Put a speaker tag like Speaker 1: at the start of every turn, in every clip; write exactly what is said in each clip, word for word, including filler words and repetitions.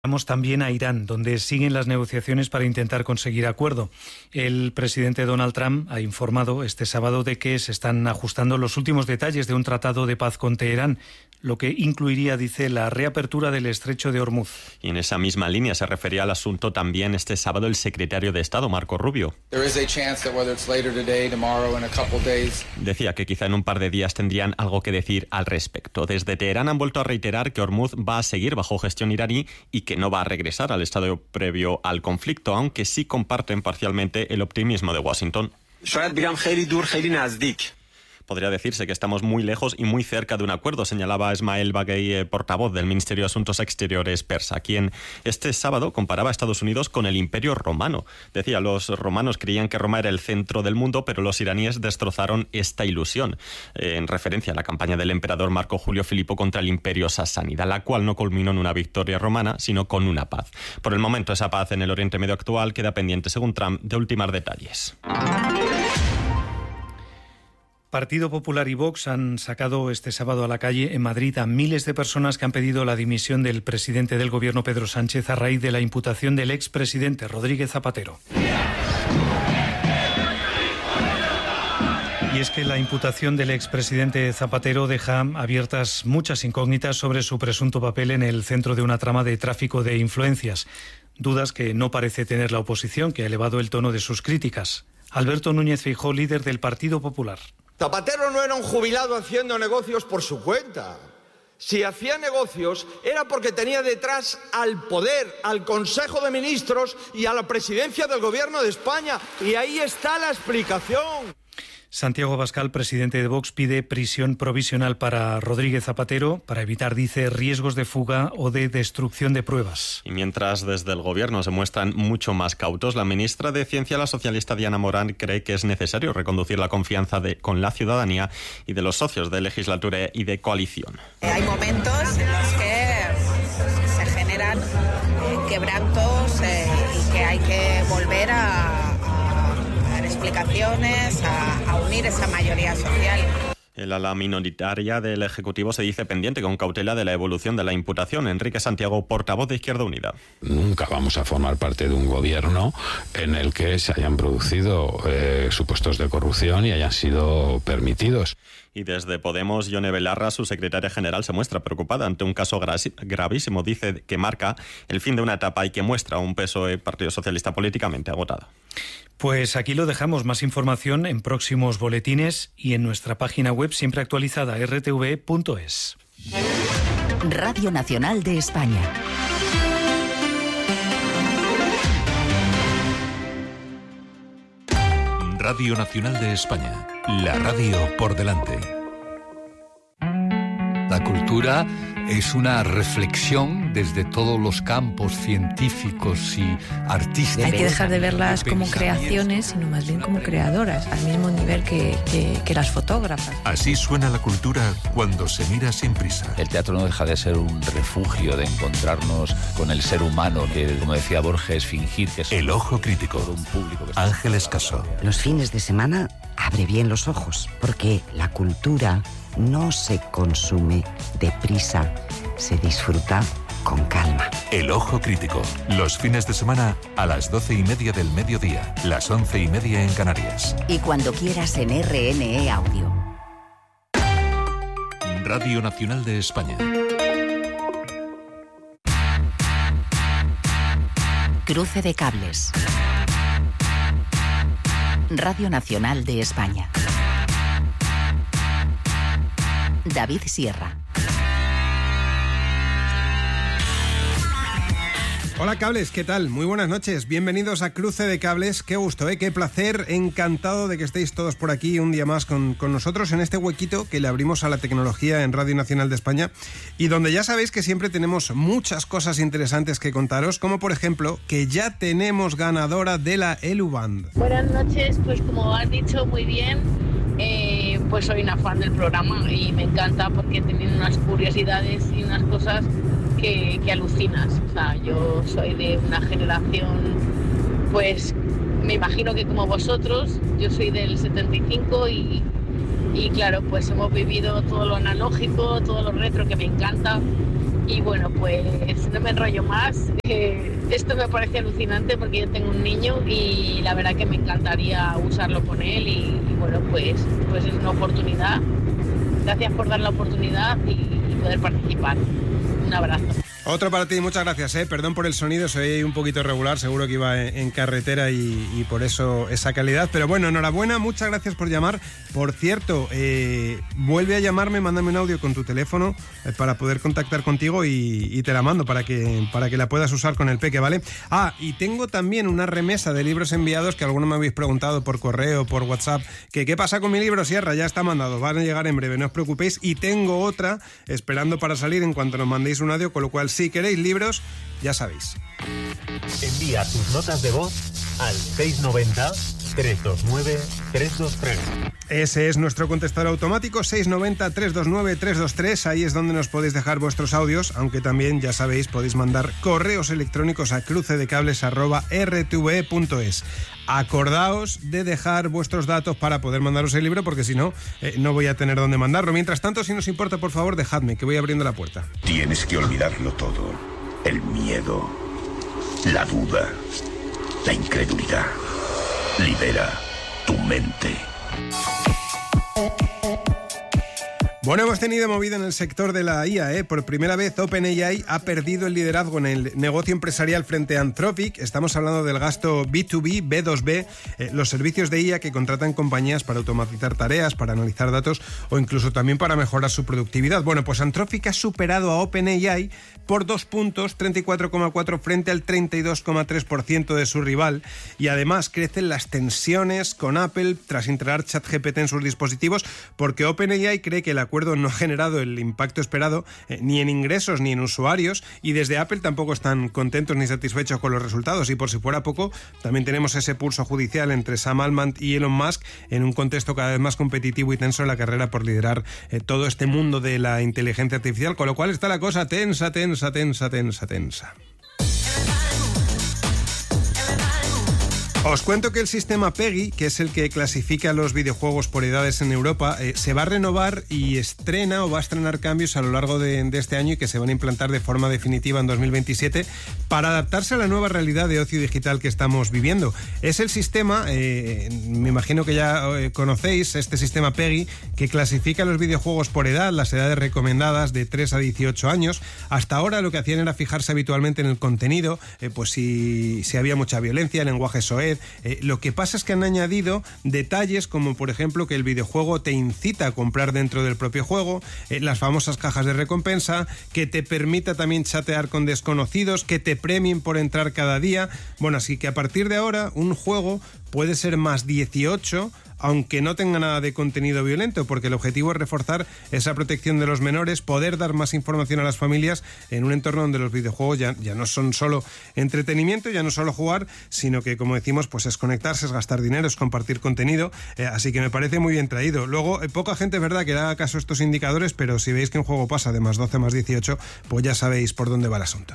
Speaker 1: Vamos también a Irán, donde siguen las negociaciones para intentar conseguir acuerdo. El presidente Donald Trump ha informado este sábado de que se están ajustando los últimos detalles de un tratado de paz con Teherán, lo que incluiría, dice, la reapertura del estrecho de Hormuz.
Speaker 2: Y en esa misma línea se refería al asunto también este sábado el secretario de Estado, Marco Rubio. Decía que quizá en un par de días tendrían algo que decir al respecto. Desde Teherán han vuelto a reiterar que Hormuz va a seguir bajo gestión iraní y que que no va a regresar al estadio previo al conflicto, aunque sí comparten parcialmente el optimismo de Washington. Podría decirse que estamos muy lejos y muy cerca de un acuerdo, señalaba Esmael Baghei, portavoz del Ministerio de Asuntos Exteriores persa, quien este sábado comparaba a Estados Unidos con el Imperio Romano. Decía, los romanos creían que Roma era el centro del mundo, pero los iraníes destrozaron esta ilusión, eh, en referencia a la campaña del emperador Marco Julio Filipo contra el Imperio Sasánida, la cual no culminó en una victoria romana, sino con una paz. Por el momento, esa paz en el Oriente Medio actual queda pendiente, según Trump, de ultimar detalles.
Speaker 1: Partido Popular y Vox han sacado este sábado a la calle en Madrid a miles de personas que han pedido la dimisión del presidente del Gobierno, Pedro Sánchez, a raíz de la imputación del expresidente Rodríguez Zapatero. Y es que la imputación del expresidente Zapatero deja abiertas muchas incógnitas sobre su presunto papel en el centro de una trama de tráfico de influencias. Dudas que no parece tener la oposición, que ha elevado el tono de sus críticas. Alberto Núñez Feijóo, líder del Partido Popular.
Speaker 3: Zapatero no era un jubilado haciendo negocios por su cuenta. Si hacía negocios era porque tenía detrás al poder, al Consejo de Ministros y a la presidencia del Gobierno de España. Y ahí está la explicación.
Speaker 1: Santiago Abascal, presidente de Vox, pide prisión provisional para Rodríguez Zapatero para evitar, dice, riesgos de fuga o de destrucción de pruebas.
Speaker 2: Y mientras desde el Gobierno se muestran mucho más cautos, la ministra de Ciencia, la socialista Diana Morán, cree que es necesario reconducir la confianza de, con la ciudadanía y de los socios de legislatura y de coalición.
Speaker 4: Hay momentos en los que se generan eh, quebrantos eh, y que hay que volver a explicaciones, a, a unir esa mayoría social.
Speaker 2: El ala minoritaria del Ejecutivo se dice pendiente con cautela de la evolución de la imputación. Enrique Santiago, portavoz de Izquierda Unida.
Speaker 5: Nunca vamos a formar parte de un gobierno en el que se hayan producido eh, supuestos de corrupción y hayan sido permitidos.
Speaker 2: Y desde Podemos, Yone Belarra, su secretaria general, se muestra preocupada ante un caso gravísimo. Dice que marca el fin de una etapa y que muestra un P S O E, Partido Socialista, políticamente agotado.
Speaker 1: Pues aquí lo dejamos. Más información en próximos boletines y en nuestra página web siempre actualizada, erre te ve punto es.
Speaker 6: Radio Nacional de España.
Speaker 7: Radio Nacional de España. La radio por delante.
Speaker 8: La cultura es una reflexión desde todos los campos científicos y artísticos.
Speaker 9: Hay que dejar de verlas como creaciones, sino más bien como creadoras, al mismo nivel que, que, que las fotógrafas.
Speaker 7: Así suena la cultura cuando se mira sin prisa.
Speaker 10: El teatro no deja de ser un refugio, de encontrarnos con el ser humano, que, como decía Borges, fingir que es
Speaker 7: El Ojo Crítico.
Speaker 10: Un público que
Speaker 7: Ángel Escaso.
Speaker 11: Los fines de semana abre bien los ojos, porque la cultura no se consume deprisa, se disfruta con calma.
Speaker 7: El Ojo Crítico, los fines de semana a las doce y media del mediodía, las once y media en Canarias.
Speaker 6: Y cuando quieras en erre ene e Audio.
Speaker 7: Radio Nacional de España.
Speaker 6: Cruce de cables. Radio Nacional de España. David Sierra.
Speaker 12: Hola cables, ¿qué tal? Muy buenas noches, bienvenidos a Cruce de Cables. Qué gusto, ¿eh? Qué placer, encantado de que estéis todos por aquí un día más con, con nosotros en este huequito que le abrimos a la tecnología en Radio Nacional de España y donde ya sabéis que siempre tenemos muchas cosas interesantes que contaros, como por ejemplo que ya tenemos ganadora de la EluBand.
Speaker 13: Buenas noches, pues como has dicho muy bien, eh, pues soy una fan del programa y me encanta porque tienen unas curiosidades y unas cosas que, que alucinas. O sea, yo soy de una generación, pues me imagino que como vosotros, yo soy del setenta y cinco y, y claro, pues hemos vivido todo lo analógico, todo lo retro que me encanta Y bueno, pues no me enrollo más. Eh, esto me parece alucinante porque yo tengo un niño y la verdad que me encantaría usarlo con él y, y bueno, pues, pues es una oportunidad. Gracias por dar la oportunidad y, y poder participar. Un abrazo.
Speaker 12: Otro para ti, muchas gracias, ¿eh? Perdón por el sonido, se oye un poquito irregular, seguro que iba en, en carretera y, y por eso esa calidad. Pero bueno, enhorabuena, muchas gracias por llamar. Por cierto, eh, vuelve a llamarme, mándame un audio con tu teléfono eh, para poder contactar contigo y, y te la mando para que, para que la puedas usar con el peque, ¿vale? Ah, y tengo también una remesa de libros enviados que algunos me habéis preguntado por correo, por WhatsApp, que qué pasa con mi libro, Sierra, ya está mandado, van a llegar en breve, no os preocupéis. Y tengo otra esperando para salir en cuanto nos mandéis un audio, con lo cual si queréis libros, ya sabéis.
Speaker 14: Envía tus notas de voz al seis nueve cero, tres dos nueve, tres dos tres.
Speaker 12: Ese es nuestro contestador automático, seis nueve cero, tres dos nueve, tres dos tres. Ahí es donde nos podéis dejar vuestros audios, aunque también, ya sabéis, podéis mandar correos electrónicos a crucedecables arroba r t v e punto es. Acordaos de dejar vuestros datos para poder mandaros el libro, porque si no, eh, no voy a tener dónde mandarlo. Mientras tanto, si nos importa, por favor, dejadme, que voy abriendo la puerta.
Speaker 15: Tienes que olvidarlo todo. El miedo, la duda, la incredulidad. Libera tu mente.
Speaker 12: Bueno, hemos tenido movida en el sector de la I A, ¿eh? Por primera vez OpenAI ha perdido el liderazgo en el negocio empresarial frente a Anthropic. Estamos hablando del gasto B dos B, B dos B, eh, los servicios de I A que contratan compañías para automatizar tareas, para analizar datos o incluso también para mejorar su productividad. Bueno, pues Anthropic ha superado a OpenAI por dos puntos, treinta y cuatro coma cuatro frente al treinta y dos coma tres por ciento de su rival, y además crecen las tensiones con Apple tras integrar ChatGPT en sus dispositivos, porque OpenAI cree que la El acuerdo no ha generado el impacto esperado eh, ni en ingresos ni en usuarios, y desde Apple tampoco están contentos ni satisfechos con los resultados. Y por si fuera poco, también tenemos ese pulso judicial entre Sam Altman y Elon Musk en un contexto cada vez más competitivo y tenso en la carrera por liderar eh, todo este mundo de la inteligencia artificial, con lo cual está la cosa tensa, tensa, tensa, tensa, tensa. Os cuento que el sistema PEGI, que es el que clasifica los videojuegos por edades en Europa, eh, se va a renovar y estrena o va a estrenar cambios a lo largo de, de este año y que se van a implantar de forma definitiva en dos mil veintisiete para adaptarse a la nueva realidad de ocio digital que estamos viviendo. Es el sistema, eh, me imagino que ya eh, conocéis, este sistema PEGI, que clasifica los videojuegos por edad, las edades recomendadas de tres a dieciocho años. Hasta ahora lo que hacían era fijarse habitualmente en el contenido, eh, pues si, si había mucha violencia, lenguaje soez. Eh, lo que pasa es que han añadido detalles como, por ejemplo, que el videojuego te incita a comprar dentro del propio juego, eh, las famosas cajas de recompensa, que te permita también chatear con desconocidos, que te premien por entrar cada día. Bueno, así que a partir de ahora un juego puede ser más dieciocho, aunque no tenga nada de contenido violento, porque el objetivo es reforzar esa protección de los menores, poder dar más información a las familias en un entorno donde los videojuegos ya, ya no son solo entretenimiento, ya no solo jugar, sino que, como decimos, pues es conectarse, es gastar dinero, es compartir contenido, eh, así que me parece muy bien traído. Luego, eh, poca gente es verdad que da caso a estos indicadores, pero si veis que un juego pasa de más doce, más dieciocho, pues ya sabéis por dónde va el asunto.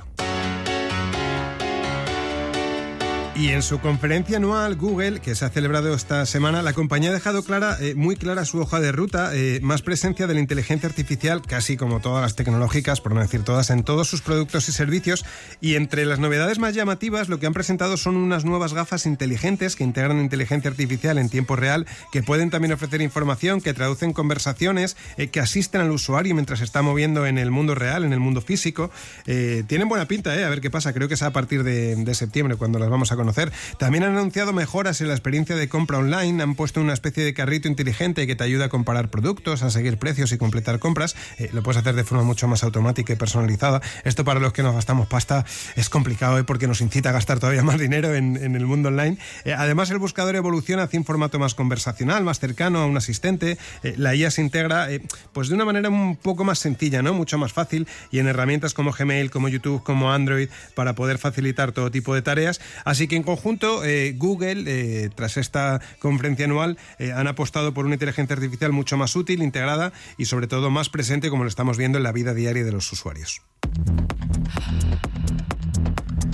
Speaker 12: Y en su conferencia anual, Google, que se ha celebrado esta semana, la compañía ha dejado clara, eh, muy clara su hoja de ruta, eh, más presencia de la inteligencia artificial, casi como todas las tecnológicas, por no decir todas, en todos sus productos y servicios. Y entre las novedades más llamativas, lo que han presentado son unas nuevas gafas inteligentes que integran inteligencia artificial en tiempo real, que pueden también ofrecer información, que traducen conversaciones, eh, que asisten al usuario mientras se está moviendo en el mundo real, en el mundo físico. Eh, tienen buena pinta, eh, a ver qué pasa. Creo que es a partir de, de septiembre cuando las vamos a conocer. Conocer. También han anunciado mejoras en la experiencia de compra online, han puesto una especie de carrito inteligente que te ayuda a comparar productos, a seguir precios y completar compras. Eh, lo puedes hacer de forma mucho más automática y personalizada. Esto para los que nos gastamos pasta es complicado, ¿eh? Porque nos incita a gastar todavía más dinero en, en el mundo online. Eh, además, el buscador evoluciona hacia un formato más conversacional, más cercano a un asistente. Eh, la I A se integra eh, pues de una manera un poco más sencilla, ¿no? Mucho más fácil, y en herramientas como Gmail, como YouTube, como Android, para poder facilitar todo tipo de tareas. Así que en conjunto, eh, Google, eh, tras esta conferencia anual, eh, han apostado por una inteligencia artificial mucho más útil, integrada y sobre todo más presente, como lo estamos viendo en la vida diaria de los usuarios.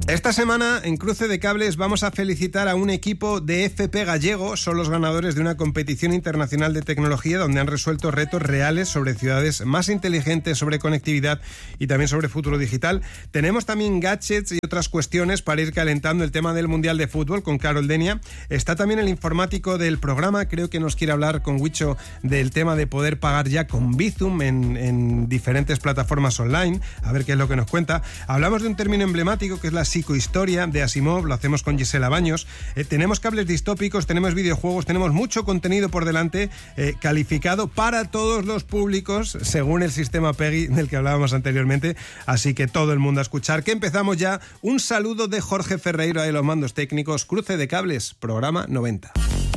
Speaker 12: Esta semana en Cruce de Cables vamos a felicitar a un equipo de F P gallego. Son los ganadores de una competición internacional de tecnología donde han resuelto retos reales sobre ciudades más inteligentes, sobre conectividad y también sobre futuro digital. Tenemos también gadgets y otras cuestiones para ir calentando el tema del Mundial de Fútbol con Carol Denia. Está también el informático del programa, creo que nos quiere hablar con Huicho del tema de poder pagar ya con Bizum en, en diferentes plataformas online, a ver qué es lo que nos cuenta. Hablamos de un término emblemático que es la psicohistoria de Asimov, lo hacemos con Gisela Baños. Eh, tenemos cables distópicos, tenemos videojuegos, tenemos mucho contenido por delante, eh, calificado para todos los públicos, según el sistema PEGI del que hablábamos anteriormente, así que todo el mundo a escuchar, que empezamos ya. Un saludo de Jorge Ferreira de los mandos técnicos. Cruce de Cables, programa noventa.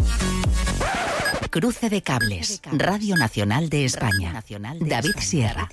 Speaker 6: Cruce de Cables, Radio Nacional de España. David Sierra.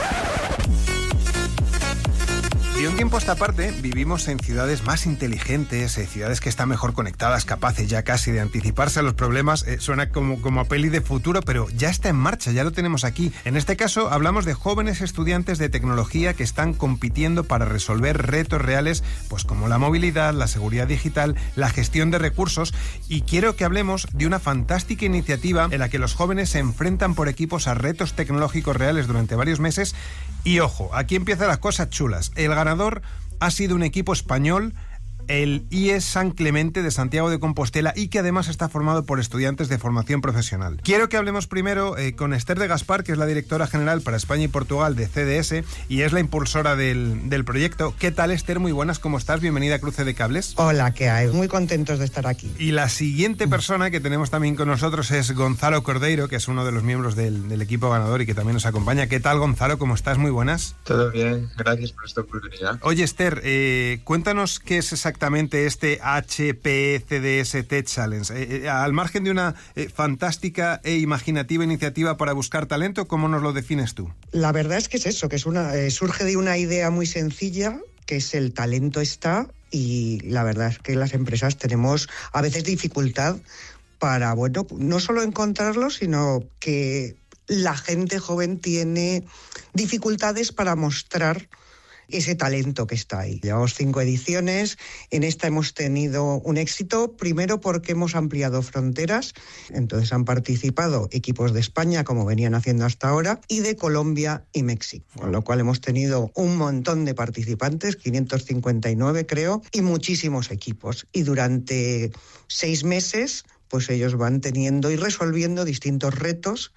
Speaker 12: Y un tiempo a esta parte vivimos en ciudades más inteligentes, eh, ciudades que están mejor conectadas, capaces ya casi de anticiparse a los problemas. Eh, suena como, como a peli de futuro, pero ya está en marcha, ya lo tenemos aquí. En este caso hablamos de jóvenes estudiantes de tecnología que están compitiendo para resolver retos reales, pues como la movilidad, la seguridad digital, la gestión de recursos. Y quiero que hablemos de una fantástica iniciativa en la que los jóvenes se enfrentan por equipos a retos tecnológicos reales durante varios meses. Y ojo, aquí empiezan las cosas chulas. El ganador ha sido un equipo español, el I E S San Clemente de Santiago de Compostela, y que además está formado por estudiantes de formación profesional. Quiero que hablemos primero eh, con Esther de Gaspar, que es la directora general para España y Portugal de C D S y es la impulsora del, del proyecto. ¿Qué tal, Esther? Muy buenas, ¿cómo estás? Bienvenida a Cruce de Cables.
Speaker 16: Hola, ¿qué hay? Muy contentos de estar aquí.
Speaker 12: Y la siguiente persona que tenemos también con nosotros es Gonzalo Cordeiro, que es uno de los miembros del, del equipo ganador y que también nos acompaña. ¿Qué tal, Gonzalo? ¿Cómo estás? Muy buenas.
Speaker 17: Todo bien, gracias por esta oportunidad.
Speaker 12: Oye, Esther, eh, cuéntanos qué es exactamente este H P E C D S Tech Challenge. Eh, eh, al margen de una eh, fantástica e imaginativa iniciativa para buscar talento, ¿cómo nos lo defines tú?
Speaker 16: La verdad es que es eso, que es una eh, surge de una idea muy sencilla, que es el talento está, y la verdad es que las empresas tenemos a veces dificultad para, bueno, no solo encontrarlo, sino que la gente joven tiene dificultades para mostrar ese talento que está ahí. Llevamos cinco ediciones, en esta hemos tenido un éxito, primero porque hemos ampliado fronteras, entonces han participado equipos de España, como venían haciendo hasta ahora, y de Colombia y México, con lo cual hemos tenido un montón de participantes, quinientos cincuenta y nueve creo, y muchísimos equipos. Y durante seis meses, pues ellos van teniendo y resolviendo distintos retos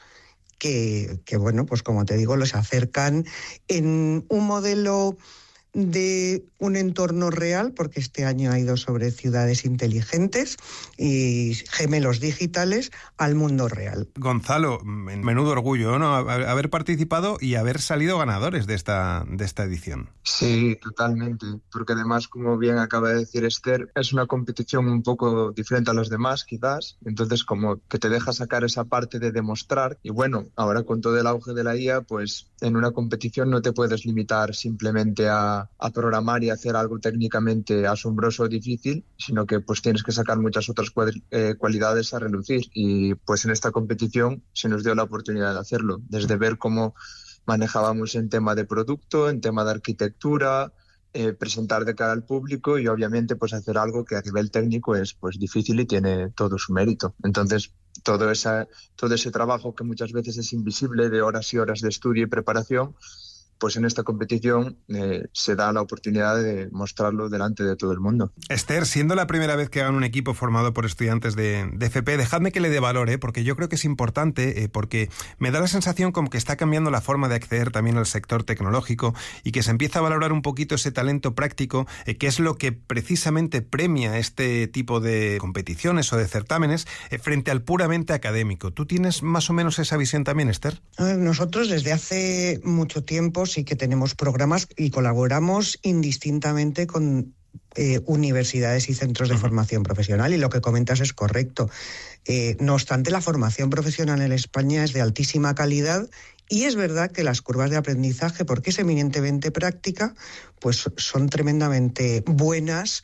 Speaker 16: Que, que, bueno, pues como te digo, los acercan en un modelo de un entorno real, porque este año ha ido sobre ciudades inteligentes y gemelos digitales al mundo real.
Speaker 12: Gonzalo, menudo orgullo, ¿no? Haber participado y haber salido ganadores de esta, de esta edición.
Speaker 17: Sí, totalmente, porque además, como bien acaba de decir Esther, es una competición un poco diferente a las demás, quizás, entonces como que te deja sacar esa parte de demostrar, y bueno, ahora con todo el auge de la I A, pues en una competición no te puedes limitar simplemente a a programar y hacer algo técnicamente asombroso o difícil, sino que pues tienes que sacar muchas otras cual, eh, cualidades a relucir, y pues en esta competición se nos dio la oportunidad de hacerlo, desde ver cómo manejábamos en tema de producto, en tema de arquitectura, eh, presentar de cara al público y obviamente pues hacer algo que a nivel técnico es pues difícil y tiene todo su mérito. Entonces todo, esa, todo ese trabajo que muchas veces es invisible, de horas y horas de estudio y preparación, pues en esta competición eh, se da la oportunidad de mostrarlo delante de todo el mundo.
Speaker 12: Esther, siendo la primera vez que hagan un equipo formado por estudiantes de, de F P, dejadme que le dé valor, ¿eh? porque yo creo que es importante, eh, porque me da la sensación como que está cambiando la forma de acceder también al sector tecnológico y que se empieza a valorar un poquito ese talento práctico, eh, que es lo que precisamente premia este tipo de competiciones o de certámenes, eh, frente al puramente académico. ¿Tú tienes más o menos esa visión también, Esther?
Speaker 16: Nosotros desde hace mucho tiempo sí que tenemos programas y colaboramos indistintamente con eh, universidades y centros de formación profesional, y lo que comentas es correcto. Eh, no obstante, la formación profesional en España es de altísima calidad y es verdad que las curvas de aprendizaje, porque es eminentemente práctica, pues son tremendamente buenas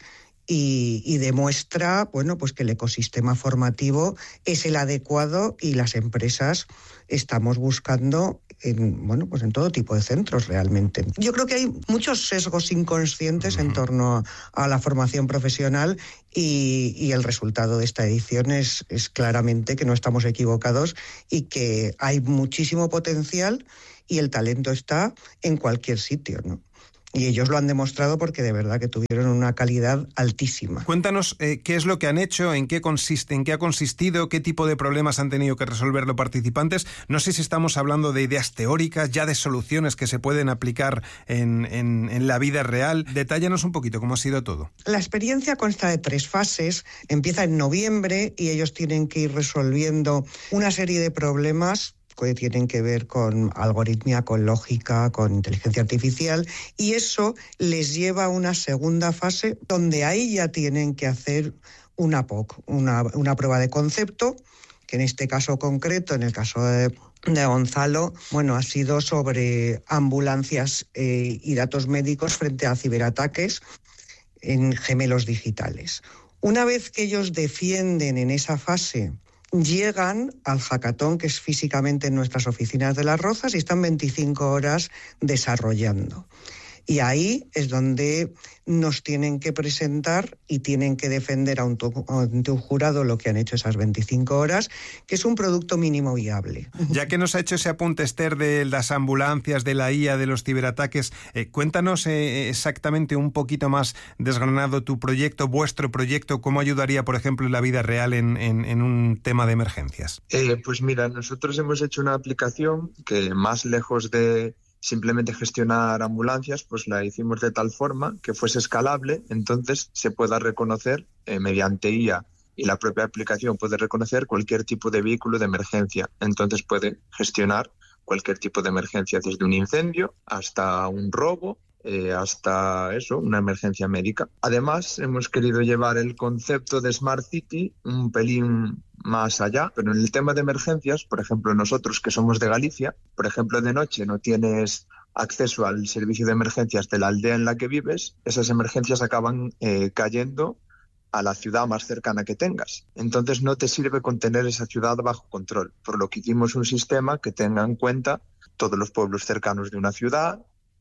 Speaker 16: y, y demuestra, bueno, pues que el ecosistema formativo es el adecuado y las empresas estamos buscando en, bueno, pues en todo tipo de centros realmente. Yo creo que hay muchos sesgos inconscientes uh-huh. en torno a la formación profesional y, y el resultado de esta edición es, es claramente que no estamos equivocados y que hay muchísimo potencial y el talento está en cualquier sitio, ¿no? Y ellos lo han demostrado porque de verdad que tuvieron una calidad altísima.
Speaker 12: Cuéntanos eh, qué es lo que han hecho, en qué consiste, en qué ha consistido, qué tipo de problemas han tenido que resolver los participantes. No sé si estamos hablando de ideas teóricas, ya de soluciones que se pueden aplicar en, en, en la vida real. Detállanos un poquito cómo ha sido todo.
Speaker 16: La experiencia consta de tres fases. Empieza en noviembre y ellos tienen que ir resolviendo una serie de problemas que tienen que ver con algoritmia, con lógica, con inteligencia artificial, y eso les lleva a una segunda fase donde ahí ya tienen que hacer una P O C, una, una prueba de concepto, que en este caso concreto, en el caso de, de Gonzalo, bueno, ha sido sobre ambulancias eh, y datos médicos frente a ciberataques en gemelos digitales. Una vez que ellos defienden en esa fase, llegan al hackathon, que es físicamente en nuestras oficinas de Las Rozas, y están veinticinco horas desarrollando. Y ahí es donde nos tienen que presentar y tienen que defender ante un jurado lo que han hecho esas veinticinco horas, que es un producto mínimo viable.
Speaker 12: Ya que nos ha hecho ese apunte, Esther, de las ambulancias, de la I A, de los ciberataques, eh, cuéntanos eh, exactamente un poquito más desgranado tu proyecto, vuestro proyecto, cómo ayudaría, por ejemplo, en la vida real en, en, en un tema de emergencias.
Speaker 17: Eh, pues mira, nosotros hemos hecho una aplicación que, más lejos de simplemente gestionar ambulancias, pues la hicimos de tal forma que fuese escalable, entonces se pueda reconocer eh, mediante I A, y la propia aplicación puede reconocer cualquier tipo de vehículo de emergencia, entonces puede gestionar cualquier tipo de emergencia, desde un incendio hasta un robo, eh, hasta eso, una emergencia médica. Además, hemos querido llevar el concepto de Smart City un pelín más allá, pero en el tema de emergencias, por ejemplo, nosotros que somos de Galicia, por ejemplo, de noche no tienes acceso al servicio de emergencias de la aldea en la que vives, esas emergencias acaban eh, cayendo a la ciudad más cercana que tengas. Entonces no te sirve con tener esa ciudad bajo control, por lo que hicimos un sistema que tenga en cuenta todos los pueblos cercanos de una ciudad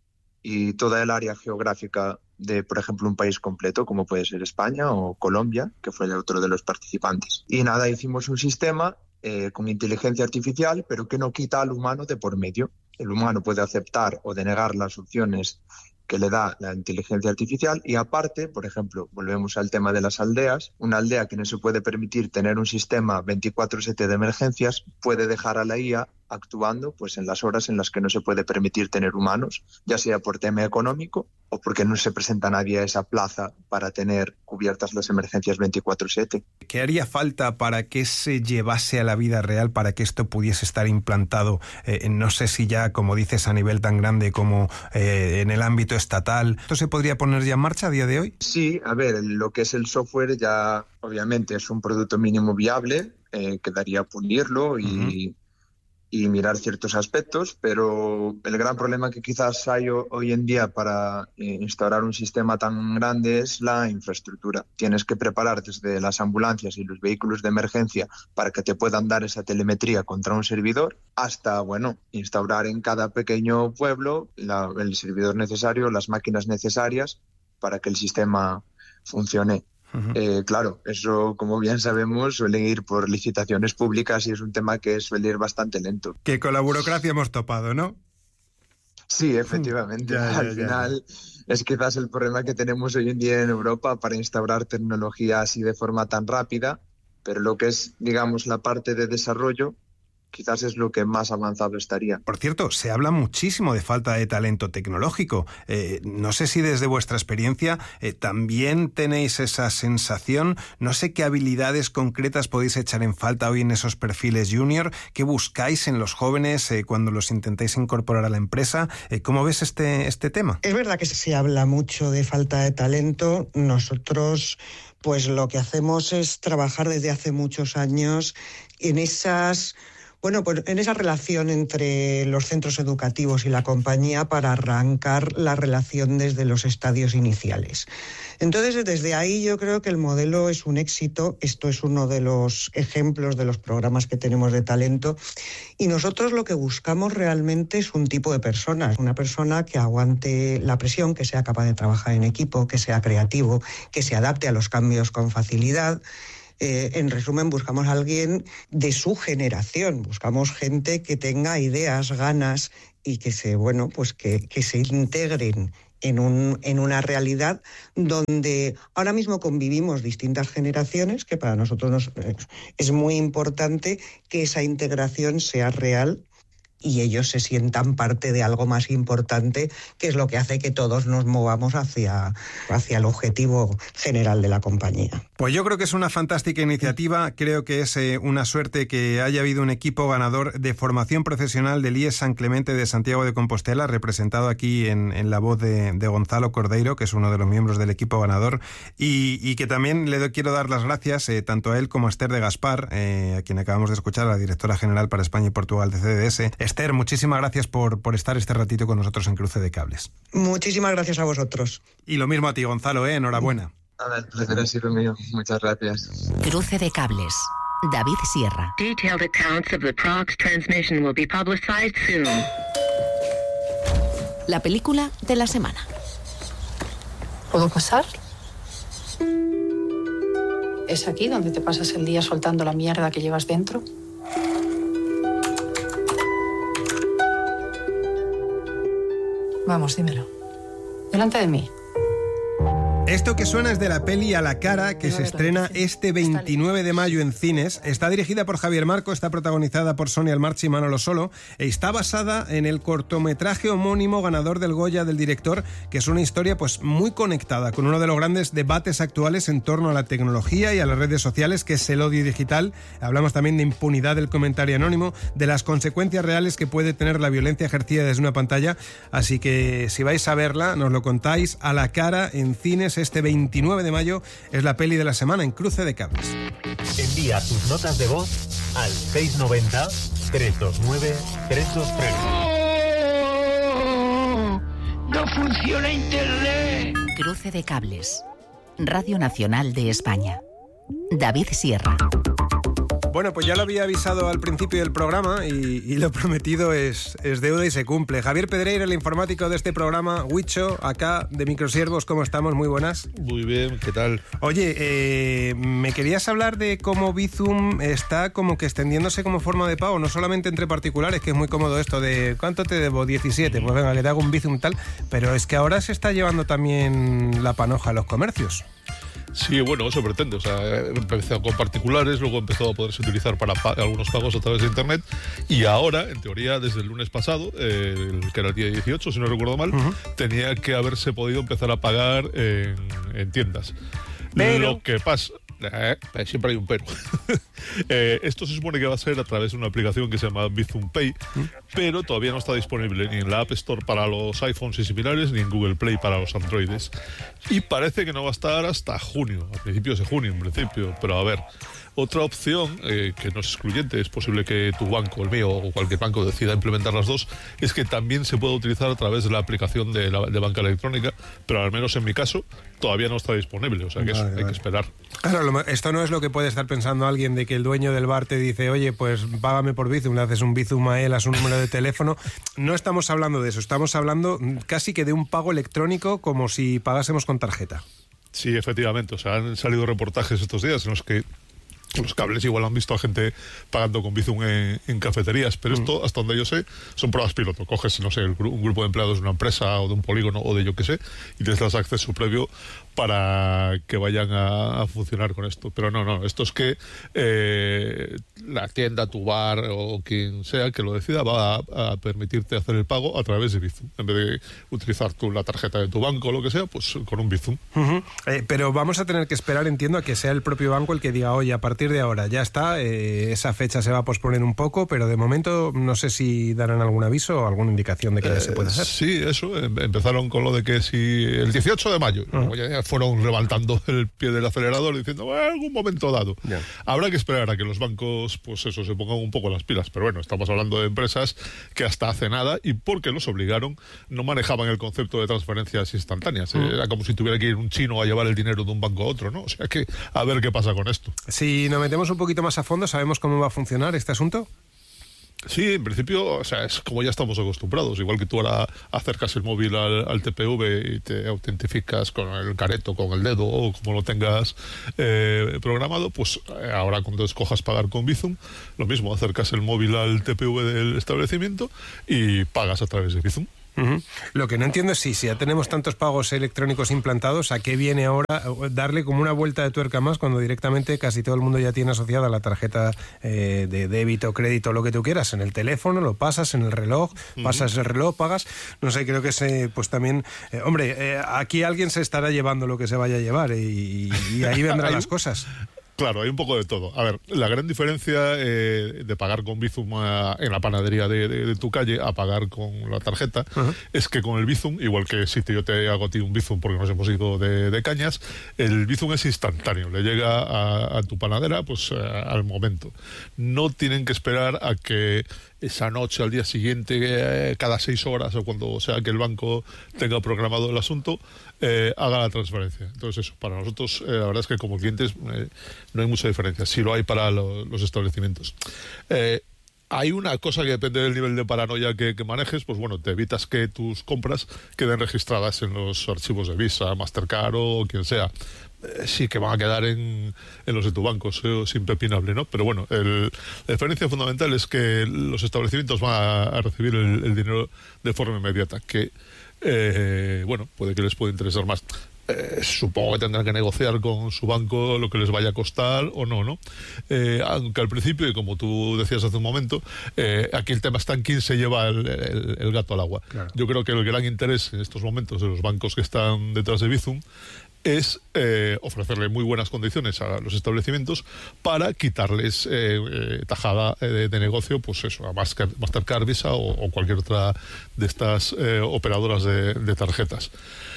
Speaker 17: y toda el área geográfica de, por ejemplo, un país completo, como puede ser España o Colombia, que fue el otro de los participantes. Y nada, hicimos un sistema eh, con inteligencia artificial, pero que no quita al humano de por medio. El humano puede aceptar o denegar las opciones que le da la inteligencia artificial, y aparte, por ejemplo, volvemos al tema de las aldeas, una aldea que no se puede permitir tener un sistema veinticuatro siete de emergencias puede dejar a la I A actuando pues en las horas en las que no se puede permitir tener humanos, ya sea por tema económico o porque no se presenta nadie a esa plaza para tener cubiertas las emergencias veinticuatro siete.
Speaker 12: ¿Qué haría falta para que se llevase a la vida real, para que esto pudiese estar implantado, eh, no sé si ya, como dices, a nivel tan grande como eh, en el ámbito estatal? ¿Esto se podría poner ya en marcha a día de hoy?
Speaker 17: Sí, a ver, lo que es el software ya obviamente es un producto mínimo viable, eh, quedaría pulirlo y... Uh-huh. y mirar ciertos aspectos, pero el gran problema que quizás hay hoy en día para instaurar un sistema tan grande es la infraestructura. Tienes que preparar desde las ambulancias y los vehículos de emergencia para que te puedan dar esa telemetría contra un servidor, hasta, bueno, instaurar en cada pequeño pueblo la, el servidor necesario, las máquinas necesarias para que el sistema funcione. Uh-huh. Eh, claro, eso, como bien sabemos, suele ir por licitaciones públicas y es un tema que suele ir bastante lento.
Speaker 12: Que con la burocracia hemos topado, ¿no?
Speaker 17: Sí, efectivamente. Ya, ya, Al ya, final ya. Es quizás el problema que tenemos hoy en día en Europa para instaurar tecnología así de forma tan rápida, pero lo que es, digamos, la parte de desarrollo, quizás es lo que más avanzado estaría.
Speaker 12: Por cierto, se habla muchísimo de falta de talento tecnológico. Eh, no sé si desde vuestra experiencia eh, también tenéis esa sensación. No sé qué habilidades concretas podéis echar en falta hoy en esos perfiles junior. ¿Qué buscáis en los jóvenes eh, cuando los intentáis incorporar a la empresa? Eh, ¿Cómo ves este, este tema?
Speaker 16: Es verdad que se habla mucho de falta de talento. Nosotros, pues lo que hacemos es trabajar desde hace muchos años en esas... bueno, pues en esa relación entre los centros educativos y la compañía para arrancar la relación desde los estadios iniciales. Entonces, desde ahí yo creo que el modelo es un éxito. Esto es uno de los ejemplos de los programas que tenemos de talento. Y nosotros lo que buscamos realmente es un tipo de persona, una persona que aguante la presión, que sea capaz de trabajar en equipo, que sea creativo, que se adapte a los cambios con facilidad. Eh, en resumen, buscamos a alguien de su generación, buscamos gente que tenga ideas, ganas y que se, bueno, pues que, que se integren en, un, en una realidad donde ahora mismo convivimos distintas generaciones, que para nosotros nos, es muy importante que esa integración sea real y ellos se sientan parte de algo más importante, que es lo que hace que todos nos movamos hacia, hacia el objetivo general de la compañía.
Speaker 12: Pues yo creo que es una fantástica iniciativa. Creo que es eh, una suerte que haya habido un equipo ganador de formación profesional del I E S San Clemente de Santiago de Compostela, representado aquí en, en la voz de, de Gonzalo Cordeiro, que es uno de los miembros del equipo ganador, y, y que también le doy, quiero dar las gracias eh, tanto a él como a Esther de Gaspar, eh, a quien acabamos de escuchar, la directora general para España y Portugal de C D S. Esther, muchísimas gracias por, por estar este ratito con nosotros en Cruce de Cables.
Speaker 16: Muchísimas gracias a vosotros.
Speaker 12: Y lo mismo a ti, Gonzalo, ¿eh? Enhorabuena.
Speaker 17: A ver, el placer ha sido mío. Muchas gracias.
Speaker 6: Cruce de Cables. David Sierra.
Speaker 18: Detailed accounts of the Prox transmission will be publicized soon.
Speaker 6: La película de la semana.
Speaker 19: ¿Puedo pasar? ¿Es aquí donde te pasas el día soltando la mierda que llevas dentro? Vamos, dímelo. Delante de mí.
Speaker 12: Esto que suena es de la peli A la cara, que se estrena este veintinueve de mayo en cines. Está dirigida por Javier Marco, está protagonizada por Sonia Almarchi y Manolo Solo, e está basada en el cortometraje homónimo ganador del Goya del director, que es una historia pues muy conectada con uno de los grandes debates actuales en torno a la tecnología y a las redes sociales, que es el odio digital. Hablamos también de impunidad del comentario anónimo, de las consecuencias reales que puede tener la violencia ejercida desde una pantalla. Así que si vais a verla, nos lo contáis. A la cara en cines este veintinueve de mayo, es la peli de la semana en Cruce de Cables.
Speaker 14: Envía tus notas de voz al seis nueve cero, tres dos nueve, tres dos tres.
Speaker 6: ¡Oh! ¡No funciona Internet! Cruce de Cables. Radio Nacional de España. David Sierra.
Speaker 12: Bueno, pues ya lo había avisado al principio del programa y, y lo prometido es, es deuda y se cumple. Javier Pedreira, el informático de este programa, Huicho, acá de Microsiervos, ¿cómo estamos? Muy buenas.
Speaker 20: Muy bien, ¿qué tal?
Speaker 12: Oye, eh, me querías hablar de cómo Bizum está como que extendiéndose como forma de pago, no solamente entre particulares, que es muy cómodo esto de ¿cuánto te debo? diecisiete, pues venga, que te hago un Bizum tal, pero es que ahora se está llevando también la panoja a los comercios.
Speaker 20: Sí, bueno, eso pretende. O sea, empezó con particulares, luego empezó a poderse utilizar para pa- algunos pagos a través de Internet y ahora, en teoría, desde el lunes pasado, eh, que era el día dieciocho, si no recuerdo mal, uh-huh. tenía que haberse podido empezar a pagar en, en tiendas. Pero... Lo que pasa... Eh, siempre hay un pero. eh, esto se supone que va a ser a través de una aplicación que se llama Bizum Pay, ¿Mm? pero todavía no está disponible ni en la App Store para los iPhones y similares, ni en Google Play para los Androides. Y parece que no va a estar hasta junio, a principios de junio en principio, pero a ver. Otra opción, eh, que no es excluyente, es posible que tu banco, el mío o cualquier banco decida implementar las dos, es que también se puede utilizar a través de la aplicación de, la, de banca electrónica, pero al menos en mi caso todavía no está disponible, o sea que vale, eso, vale. hay que esperar.
Speaker 12: Claro, esto no es lo que puede estar pensando alguien de que el dueño del bar te dice, oye, pues págame por Bizum, le haces un Bizum a él, a su número de teléfono. No estamos hablando de eso, estamos hablando casi que de un pago electrónico como si pagásemos con tarjeta.
Speaker 20: Sí, efectivamente, o sea, han salido reportajes estos días en los que los cables igual han visto a gente pagando con Bizum en, en cafeterías, pero esto, hasta donde yo sé, son pruebas piloto. Coges, no sé, el, un grupo de empleados de una empresa o de un polígono o de yo que sé, y les das acceso previo para que vayan a, a funcionar con esto. Pero no, no, esto es que eh, la tienda, tu bar o quien sea que lo decida va a, a permitirte hacer el pago a través de Bizum. En vez de utilizar tú la tarjeta de tu banco o lo que sea, pues con un Bizum.
Speaker 12: Uh-huh. Eh, pero vamos a tener que esperar, entiendo, a que sea el propio banco el que diga, oye, a partir partir de ahora ya está, eh, esa fecha se va a posponer un poco, pero de momento no sé si darán algún aviso o alguna indicación de que ya eh, se puede hacer.
Speaker 20: Sí, eso, empezaron con lo de que si el dieciocho de mayo, uh-huh. ya fueron levantando el pie del acelerador diciendo, bueno, en algún momento dado. Yeah. Habrá que esperar a que los bancos, pues eso, se pongan un poco las pilas, pero bueno, estamos hablando de empresas que hasta hace nada, y porque los obligaron, no manejaban el concepto de transferencias instantáneas. Uh-huh. Era como si tuviera que ir un chino a llevar el dinero de un banco a otro, ¿no? O sea que a ver qué pasa con esto.
Speaker 12: Si nos metemos un poquito más a fondo, ¿sabemos cómo va a funcionar este asunto?
Speaker 20: Sí, en principio, o sea, es como ya estamos acostumbrados. Igual que tú ahora acercas el móvil al, al T P V y te autentificas con el careto, con el dedo o como lo tengas eh, programado, pues ahora cuando escojas pagar con Bizum, lo mismo, acercas el móvil al T P V del establecimiento y pagas a través de Bizum.
Speaker 12: Uh-huh. Lo que no entiendo es si, si ya tenemos tantos pagos electrónicos implantados, ¿a qué viene ahora darle como una vuelta de tuerca más cuando directamente casi todo el mundo ya tiene asociada la tarjeta eh, de débito, crédito, lo que tú quieras, en el teléfono, lo pasas en el reloj, uh-huh. pasas el reloj, pagas, no sé, creo que se, pues también, eh, hombre, eh, aquí alguien se estará llevando lo que se vaya a llevar y, y ahí vendrán las cosas.
Speaker 20: Claro, hay un poco de todo. A ver, la gran diferencia eh, de pagar con Bizum a, en la panadería de, de, de tu calle a pagar con la tarjeta uh-huh. es que con el Bizum, igual que si te, yo te hago a ti un Bizum porque nos hemos ido de, de cañas, el Bizum es instantáneo, le llega a, a tu panadera pues a, al momento. No tienen que esperar a que esa noche, al día siguiente, eh, cada seis horas o cuando sea que el banco tenga programado el asunto, eh, haga la transferencia. Entonces eso, para nosotros eh, la verdad es que como clientes eh, no hay mucha diferencia, sí lo hay para lo, los establecimientos. Eh, Hay una cosa que depende del nivel de paranoia que, que manejes, pues bueno, te evitas que tus compras queden registradas en los archivos de Visa, Mastercard o quien sea. Eh, sí que van a quedar en, en los de tu banco, eso es impepinable, ¿no? Pero bueno, el, la diferencia fundamental es que los establecimientos van a, a recibir el, el dinero de forma inmediata, que, eh, bueno, puede que les pueda interesar más. Eh, supongo que tendrán que negociar con su banco lo que les vaya a costar o no, ¿no? Eh, aunque al principio, y como tú decías hace un momento, eh, aquí el tema está en quién se lleva el, el, el gato al agua. Claro. Yo creo que el gran interés en estos momentos de los bancos que están detrás de Bizum es eh, ofrecerle muy buenas condiciones a los establecimientos para quitarles eh, eh, tajada eh, de, de negocio, pues eso, a Mastercard, Mastercard Visa o, o cualquier otra de estas eh, operadoras de, de tarjetas.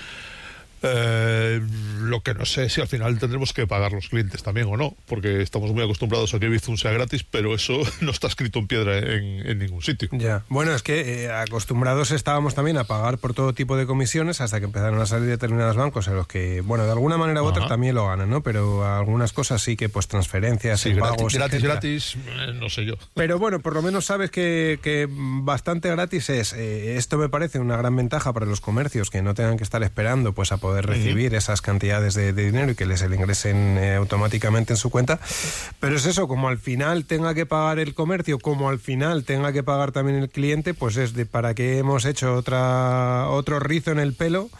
Speaker 20: Eh, lo que no sé si al final tendremos que pagar los clientes también o no, porque estamos muy acostumbrados a que Bizum sea gratis, pero eso no está escrito en piedra en, en ningún sitio.
Speaker 12: Ya, bueno, es que eh, acostumbrados estábamos también a pagar por todo tipo de comisiones hasta que empezaron a salir determinados bancos en los que, bueno, de alguna manera u otra Ajá. también lo ganan, ¿no? Pero algunas cosas sí que, pues, transferencias,
Speaker 20: sí,
Speaker 12: pagos,
Speaker 20: gratis, gratis, eh, no sé yo.
Speaker 12: Pero bueno, por lo menos sabes que, que bastante gratis es. Eh, esto me parece una gran ventaja para los comercios, que no tengan que estar esperando, pues, a poder poder recibir uh-huh. esas cantidades de, de dinero y que les le ingresen eh, automáticamente en su cuenta. Pero es eso, como al final tenga que pagar el comercio, como al final tenga que pagar también el cliente, pues es de para qué hemos hecho otra otro rizo en el pelo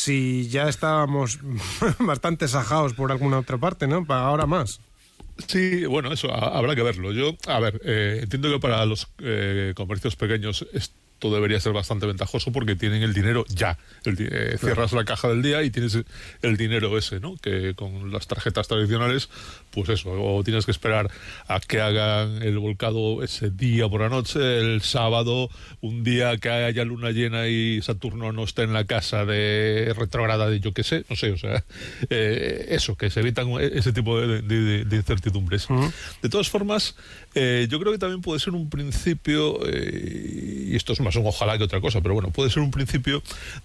Speaker 12: si ya estábamos bastante sajados por alguna otra parte, ¿no? Para ahora más.
Speaker 20: Sí, bueno, eso a, habrá que verlo. Yo, a ver, eh, entiendo que para los eh, comercios pequeños esto debería ser bastante ventajoso porque tienen el dinero ya. El, eh, cierras la caja del día y tienes el dinero ese, ¿no? Que con las tarjetas tradicionales, pues eso, o tienes que esperar a que hagan el volcado ese día por la noche, el sábado, un día que haya luna llena y Saturno no esté en la casa de retrograda de yo qué sé, no sé, o sea, eh, eso, que se evitan ese tipo de, de, de incertidumbres. Uh-huh. De todas formas, eh, yo creo que también puede ser un principio, eh, y esto es más un ojalá que otra cosa, pero bueno, puede ser un principio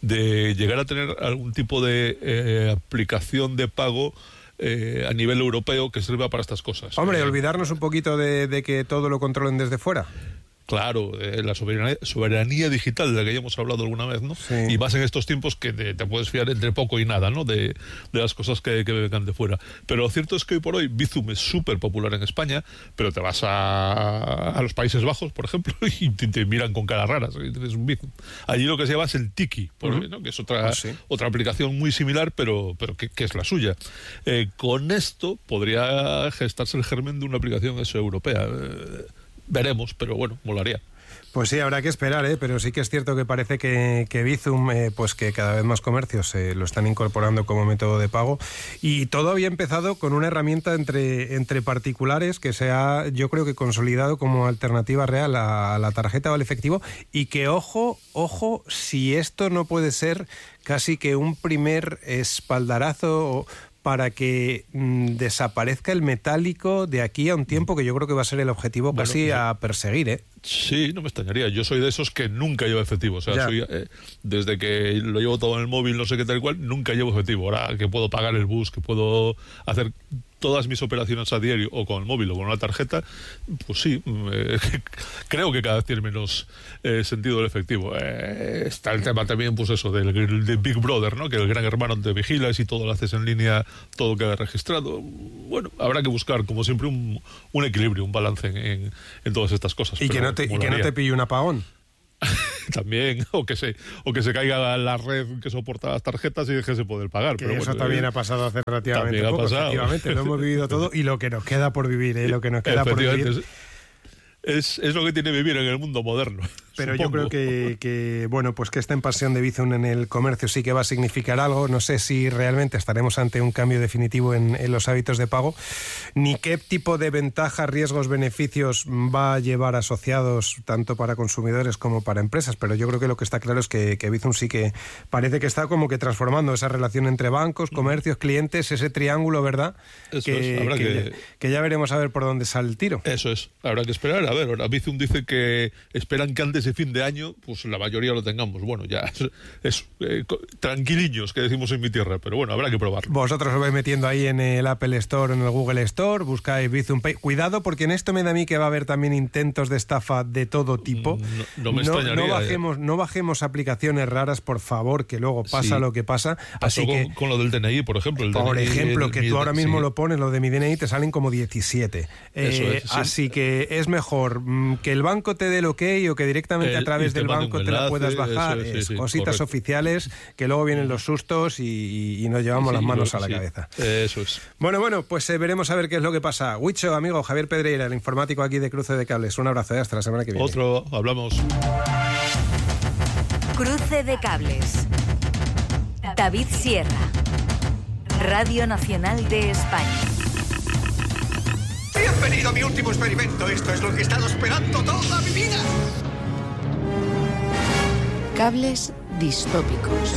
Speaker 20: de llegar a tener algún tipo de eh, aplicación de pago eh, a nivel europeo que sirva para estas cosas.
Speaker 12: Hombre,
Speaker 20: eh,
Speaker 12: olvidarnos un poquito de, de que todo lo controlen desde fuera.
Speaker 20: Claro, eh, la soberanía, soberanía digital de la que ya hemos hablado alguna vez, ¿no? Sí. Y más en estos tiempos que te, te puedes fiar entre poco y nada, ¿no? De, de las cosas que, que vengan de fuera. Pero lo cierto es que hoy por hoy Bizum es súper popular en España, pero te vas a, a los Países Bajos, por ejemplo, y te, te miran con caras raras. Es un Bizum. Allí lo que se llama es el Tiki, por, uh-huh. ¿no? Que es otra, ah, sí. otra aplicación muy similar, pero, pero que, que es la suya. Eh, con esto podría gestarse el germen de una aplicación eso europea. Eh, Veremos, pero bueno, molaría.
Speaker 12: Pues sí, habrá que esperar, ¿eh? Pero sí que es cierto que parece que, que Bizum, eh, pues que cada vez más comercios eh, lo están incorporando como método de pago. Y todo había empezado con una herramienta entre, entre particulares que se ha, yo creo que consolidado como alternativa real a, a la tarjeta o al efectivo. Y que, ojo, ojo, si esto no puede ser casi que un primer espaldarazo para que mmm, desaparezca el metálico de aquí a un tiempo, que yo creo que va a ser el objetivo bueno, casi pues, a perseguir, ¿eh?
Speaker 20: Sí, no me extrañaría. Yo soy de esos que nunca llevo efectivo. O sea, soy, eh, desde que lo llevo todo en el móvil, no sé qué tal cual, nunca llevo efectivo. Ahora que puedo pagar el bus, que puedo hacer todas mis operaciones a diario o con el móvil o con una tarjeta, pues sí, eh, creo que cada vez tiene menos eh, sentido el efectivo. Eh, está el tema también, pues eso, del, del Big Brother, ¿no? Que el gran hermano te vigila y si todo lo haces en línea, todo queda registrado. Bueno, habrá que buscar, como siempre, un, un equilibrio, un balance en, en, en todas estas cosas.
Speaker 12: Y que no te, y que no te pille un apagón.
Speaker 20: También, o que se o que se caiga la red que soporta las tarjetas y deje de poder pagar.
Speaker 12: Que
Speaker 20: pero
Speaker 12: eso
Speaker 20: bueno,
Speaker 12: también
Speaker 20: eh,
Speaker 12: ha pasado hace relativamente poco,
Speaker 20: ha pasado.
Speaker 12: Efectivamente, lo hemos vivido todo y lo que nos queda por vivir, ¿eh? Lo que nos queda por vivir.
Speaker 20: Es, es lo que tiene vivir en el mundo moderno.
Speaker 12: Pero
Speaker 20: supongo.
Speaker 12: yo creo que, que, bueno, pues que esta expansión de Bizum en el comercio sí que va a significar algo. No sé si realmente estaremos ante un cambio definitivo en, en los hábitos de pago, ni qué tipo de ventajas, riesgos, beneficios va a llevar asociados tanto para consumidores como para empresas. Pero yo creo que lo que está claro es que, que Bizum sí que parece que está como que transformando esa relación entre bancos, comercios, clientes, ese triángulo, ¿verdad?
Speaker 20: Eso
Speaker 12: que,
Speaker 20: es, habrá
Speaker 12: que,
Speaker 20: que...
Speaker 12: Ya, que ya veremos a ver por dónde sale el tiro.
Speaker 20: Eso es, habrá que esperar. A ver, ahora Bizum dice que esperan que antes de fin de año, pues la mayoría lo tengamos. Bueno, ya es, es eh, tranquiliños, que decimos en mi tierra, pero bueno, habrá que probarlo.
Speaker 12: Vosotros os vais metiendo ahí en el Apple Store, en el Google Store, buscáis Bizum Pay. Cuidado, porque en esto me da a mí que va a haber también intentos de estafa de todo tipo.
Speaker 20: No, no me
Speaker 12: no,
Speaker 20: extrañaría.
Speaker 12: No bajemos, no bajemos aplicaciones raras, por favor, que luego pasa sí. lo que pasa.
Speaker 20: Pasó
Speaker 12: Así
Speaker 20: con,
Speaker 12: que,
Speaker 20: con lo del D N I, por ejemplo. El
Speaker 12: por
Speaker 20: D N I,
Speaker 12: ejemplo,
Speaker 20: el,
Speaker 12: que
Speaker 20: el,
Speaker 12: tú ahora mismo
Speaker 20: sí.
Speaker 12: lo pones, lo de mi D N I, te salen como diecisiete.
Speaker 20: Eso
Speaker 12: Eh,
Speaker 20: es, sí.
Speaker 12: Así que es mejor mm, que el banco te dé el ok o que directamente
Speaker 20: el,
Speaker 12: a través del banco te la puedas bajar.
Speaker 20: Eso es, sí,
Speaker 12: es
Speaker 20: sí,
Speaker 12: cositas
Speaker 20: correcto.
Speaker 12: oficiales, que luego vienen los sustos y, y nos llevamos
Speaker 20: sí,
Speaker 12: las manos
Speaker 20: sí,
Speaker 12: a la
Speaker 20: sí.
Speaker 12: cabeza.
Speaker 20: Eso es.
Speaker 12: Bueno, bueno, pues eh, veremos a ver qué es lo que pasa. Huicho, amigo, Javier Pedreira, el informático aquí de Cruce de Cables. Un abrazo, ¿eh? Hasta la semana que viene.
Speaker 20: Otro, hablamos.
Speaker 6: Cruce de Cables. David Sierra. Radio Nacional de España.
Speaker 21: Bienvenido a mi último experimento. Esto es lo que he estado esperando toda mi vida.
Speaker 6: Cables distópicos.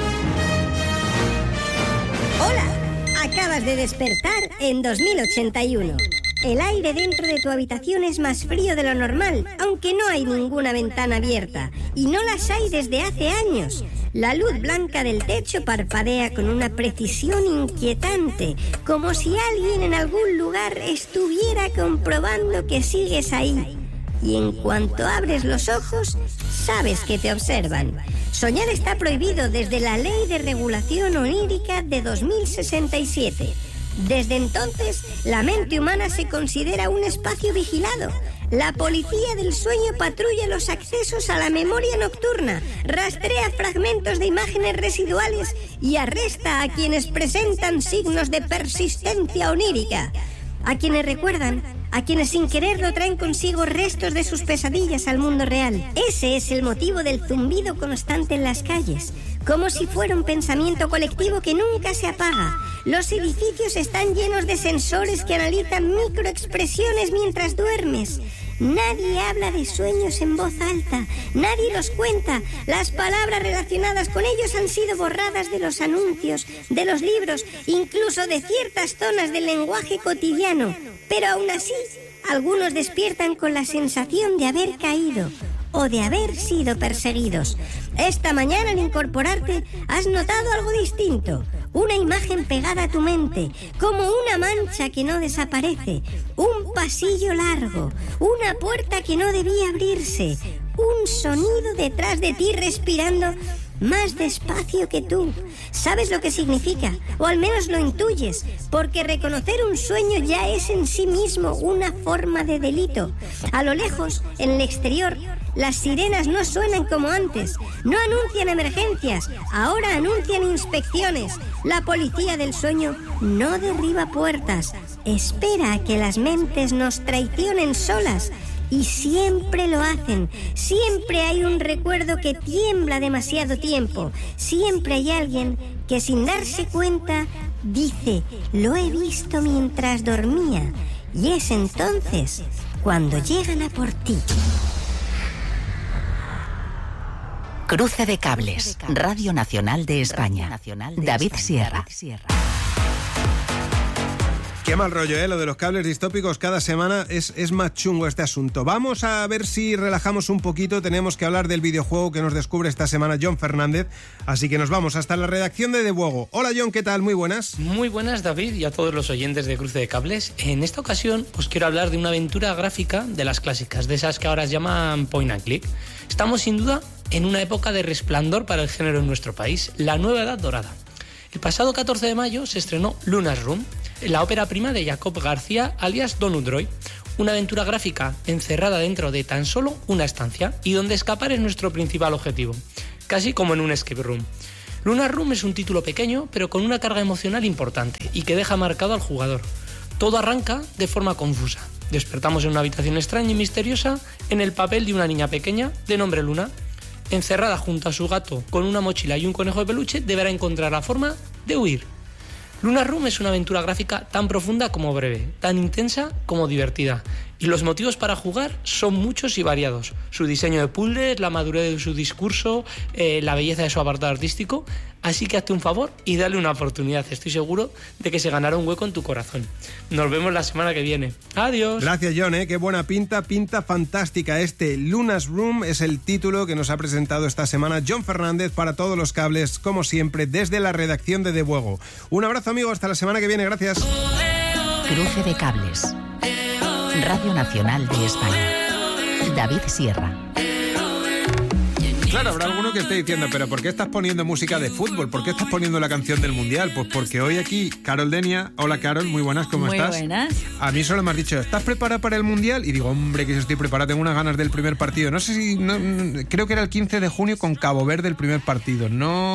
Speaker 22: Hola, acabas de despertar en dos mil ochenta y uno. El aire dentro de tu habitación es más frío de lo normal, aunque no hay ninguna ventana abierta. Y no las hay desde hace años. La luz blanca del techo parpadea con una precisión inquietante, como si alguien en algún lugar estuviera comprobando que sigues ahí. Y en cuanto abres los ojos, sabes que te observan. Soñar está prohibido desde la Ley de Regulación Onírica de dos mil sesenta y siete. Desde entonces, la mente humana se considera un espacio vigilado. La policía del sueño patrulla los accesos a la memoria nocturna, rastrea fragmentos de imágenes residuales y arresta a quienes presentan signos de persistencia onírica. A quienes recuerdan, a quienes sin quererlo traen consigo restos de sus pesadillas al mundo real. Ese es el motivo del zumbido constante en las calles, como si fuera un pensamiento colectivo que nunca se apaga. Los edificios están llenos de sensores que analizan microexpresiones mientras duermes. Nadie habla de sueños en voz alta, nadie los cuenta. Las palabras relacionadas con ellos han sido borradas de los anuncios, de los libros, incluso de ciertas zonas del lenguaje cotidiano. Pero aún así, algunos despiertan con la sensación de haber caído o de haber sido perseguidos. Esta mañana, al incorporarte, has notado algo distinto. Una imagen pegada a tu mente, como una mancha que no desaparece, un pasillo largo, una puerta que no debía abrirse, un sonido detrás de ti respirando más despacio que tú. ¿Sabes lo que significa? O al menos lo intuyes, porque reconocer un sueño ya es en sí mismo una forma de delito. A lo lejos, en el exterior, las sirenas no suenan como antes, no anuncian emergencias, ahora anuncian inspecciones. La policía del sueño no derriba puertas, espera a que las mentes nos traicionen solas Y siempre lo hacen. Siempre hay un recuerdo que tiembla demasiado tiempo. Siempre hay alguien que sin darse cuenta dice, lo he visto mientras dormía. Y es entonces cuando llegan a por ti.
Speaker 6: Cruce de Cables, Radio Nacional de España. David Sierra.
Speaker 12: Qué mal rollo, ¿eh? Lo de los cables distópicos cada semana es, es más chungo este asunto. Vamos a ver si relajamos un poquito. Tenemos que hablar del videojuego que nos descubre esta semana John Fernández. Así que nos vamos hasta la redacción de De Buego. Hola John, ¿qué tal? Muy buenas.
Speaker 3: Muy buenas, David, y a todos los oyentes de Cruce de Cables. En esta ocasión os quiero hablar de una aventura gráfica de las clásicas, de esas que ahora se llaman point and click. Estamos sin duda en una época de resplandor para el género en nuestro país, la nueva edad dorada. El pasado catorce de mayo se estrenó Luna's Room, la ópera prima de Jacob García, alias Donut Droid, una aventura gráfica encerrada dentro de tan solo una estancia y donde escapar es nuestro principal objetivo, casi como en un escape room. Luna's Room es un título pequeño, pero con una carga emocional importante y que deja marcado al jugador. Todo arranca de forma confusa. Despertamos en una habitación extraña y misteriosa en el papel de una niña pequeña de nombre Luna. Encerrada junto a su gato con una mochila y un conejo de peluche, deberá encontrar la forma de huir. Luna's Room es una aventura gráfica tan profunda como breve, tan intensa como divertida. Y los motivos para jugar son muchos y variados. Su diseño de puzzles, la madurez de su discurso, eh, la belleza de su apartado artístico. Así que hazte un favor y dale una oportunidad. Estoy seguro de que se ganará un hueco en tu corazón. Nos vemos la semana que viene. Adiós.
Speaker 12: Gracias, John, ¿eh? Qué buena pinta, pinta fantástica. Este Luna's Room es el título que nos ha presentado esta semana John Fernández para Todos los Cables, como siempre, desde la redacción de De Buego. Un abrazo, amigo, hasta la semana que viene. Gracias.
Speaker 6: Cruce de Cables, Radio Nacional de España. David Sierra.
Speaker 12: Claro, habrá alguno que esté diciendo, pero ¿por qué estás poniendo música de fútbol? ¿Por qué estás poniendo la canción del Mundial? Pues porque hoy aquí, Carol Denia. Hola, Carol, muy buenas, ¿cómo
Speaker 4: muy
Speaker 12: estás?
Speaker 4: Muy buenas.
Speaker 12: A mí solo me has dicho, ¿estás preparada para el Mundial? Y digo, hombre, que yo estoy preparada, tengo unas ganas del primer partido. No sé si, no, creo que era el quince de junio con Cabo Verde el primer partido.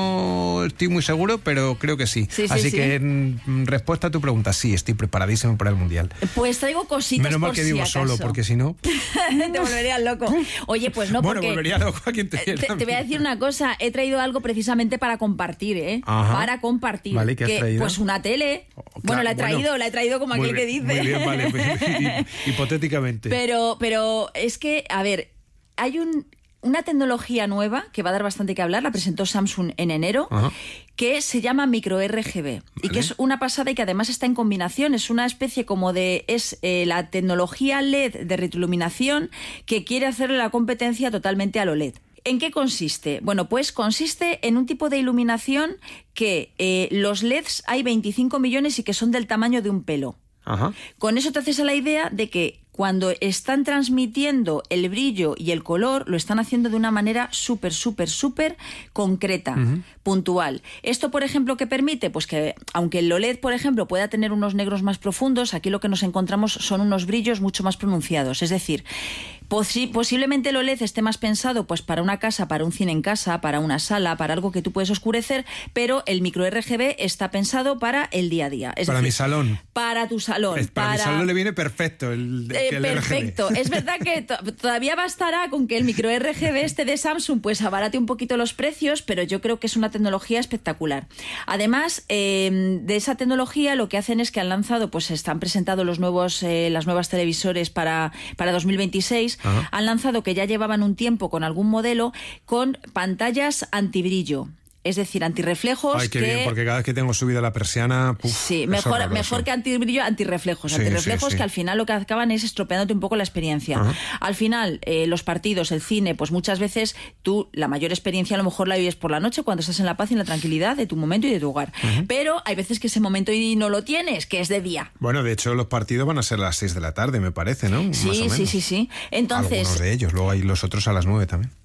Speaker 12: No estoy muy seguro, pero creo que sí.
Speaker 4: sí, sí
Speaker 12: Así
Speaker 4: sí.
Speaker 12: que, en respuesta a tu pregunta, sí, estoy preparadísimo para el Mundial.
Speaker 4: Pues traigo cositas.
Speaker 12: Menos mal
Speaker 4: por
Speaker 12: que
Speaker 4: si
Speaker 12: vivo
Speaker 4: acaso.
Speaker 12: solo, porque si no...
Speaker 4: Te volverías loco. Oye, pues no,
Speaker 12: bueno,
Speaker 4: porque...
Speaker 12: volvería loco a quien te
Speaker 4: te, te voy a decir una cosa. Cosa, he traído algo precisamente para compartir, ¿eh?
Speaker 12: Ajá.
Speaker 4: Para compartir.
Speaker 12: Vale, ¿qué has
Speaker 4: que,
Speaker 12: traído?
Speaker 4: Pues una tele.
Speaker 12: Oh, claro,
Speaker 4: bueno, la he traído,
Speaker 12: bueno,
Speaker 4: la he traído como aquel
Speaker 12: bien,
Speaker 4: que dice.
Speaker 12: Muy bien, vale. Hipotéticamente.
Speaker 4: Pero, pero es que, a ver, hay un, una tecnología nueva que va a dar bastante que hablar, la presentó Samsung en enero, Ajá. que se llama micro R G B vale. y que es una pasada y que además está en combinación, es una especie como de, es eh, la tecnología L E D de retroiluminación que quiere hacerle la competencia totalmente al O L E D. ¿En qué consiste? Bueno, pues consiste en un tipo de iluminación que eh, los L E Ds hay veinticinco millones y que son del tamaño de un pelo.
Speaker 12: Ajá.
Speaker 4: Con eso te haces a la idea de que cuando están transmitiendo el brillo y el color, lo están haciendo de una manera súper, súper, súper concreta, uh-huh. puntual. Esto, por ejemplo, ¿qué permite? Pues que, aunque el O L E D, por ejemplo, pueda tener unos negros más profundos, aquí lo que nos encontramos son unos brillos mucho más pronunciados. Es decir, posi- posiblemente el O L E D esté más pensado pues para una casa, para un cine en casa, para una sala, para algo que tú puedes oscurecer, pero el micro R G B está pensado para el día a día. Es
Speaker 12: para
Speaker 4: decir,
Speaker 12: mi salón.
Speaker 4: Para tu salón.
Speaker 12: Es, para,
Speaker 4: para
Speaker 12: mi salón le viene perfecto el,
Speaker 4: eh,
Speaker 12: el
Speaker 4: perfecto.
Speaker 12: R G B.
Speaker 4: Es verdad que to- todavía bastará con que el micro R G B este de Samsung pues abarate un poquito los precios, pero yo creo que es una tecnología espectacular. Además, eh, de esa tecnología lo que hacen es que han lanzado, pues están presentados los nuevos, eh, las nuevas televisores para, para dos mil veintiséis. Ajá. Han lanzado, que ya llevaban un tiempo con algún modelo, con pantallas antibrillo. Es decir, antirreflejos.
Speaker 12: Ay, qué
Speaker 4: que...
Speaker 12: bien, porque cada vez que tengo subida la persiana. Puf,
Speaker 4: sí, mejor, mejor que antibrillo, antirreflejos. Sí, antirreflejos sí, sí. que al final lo que acaban es estropeándote un poco la experiencia. Ajá. Al final, eh, los partidos, el cine, pues muchas veces tú, la mayor experiencia a lo mejor la vives por la noche cuando estás en la paz y en la tranquilidad de tu momento y de tu hogar. Ajá. Pero hay veces que ese momento y no lo tienes, que es de día.
Speaker 12: Bueno, de hecho, los partidos van a ser a las seis de la tarde, me parece, ¿no?
Speaker 4: Sí,
Speaker 12: Más o menos.
Speaker 4: sí, sí, sí. Entonces,
Speaker 12: algunos de ellos, luego hay los otros a las nueve también.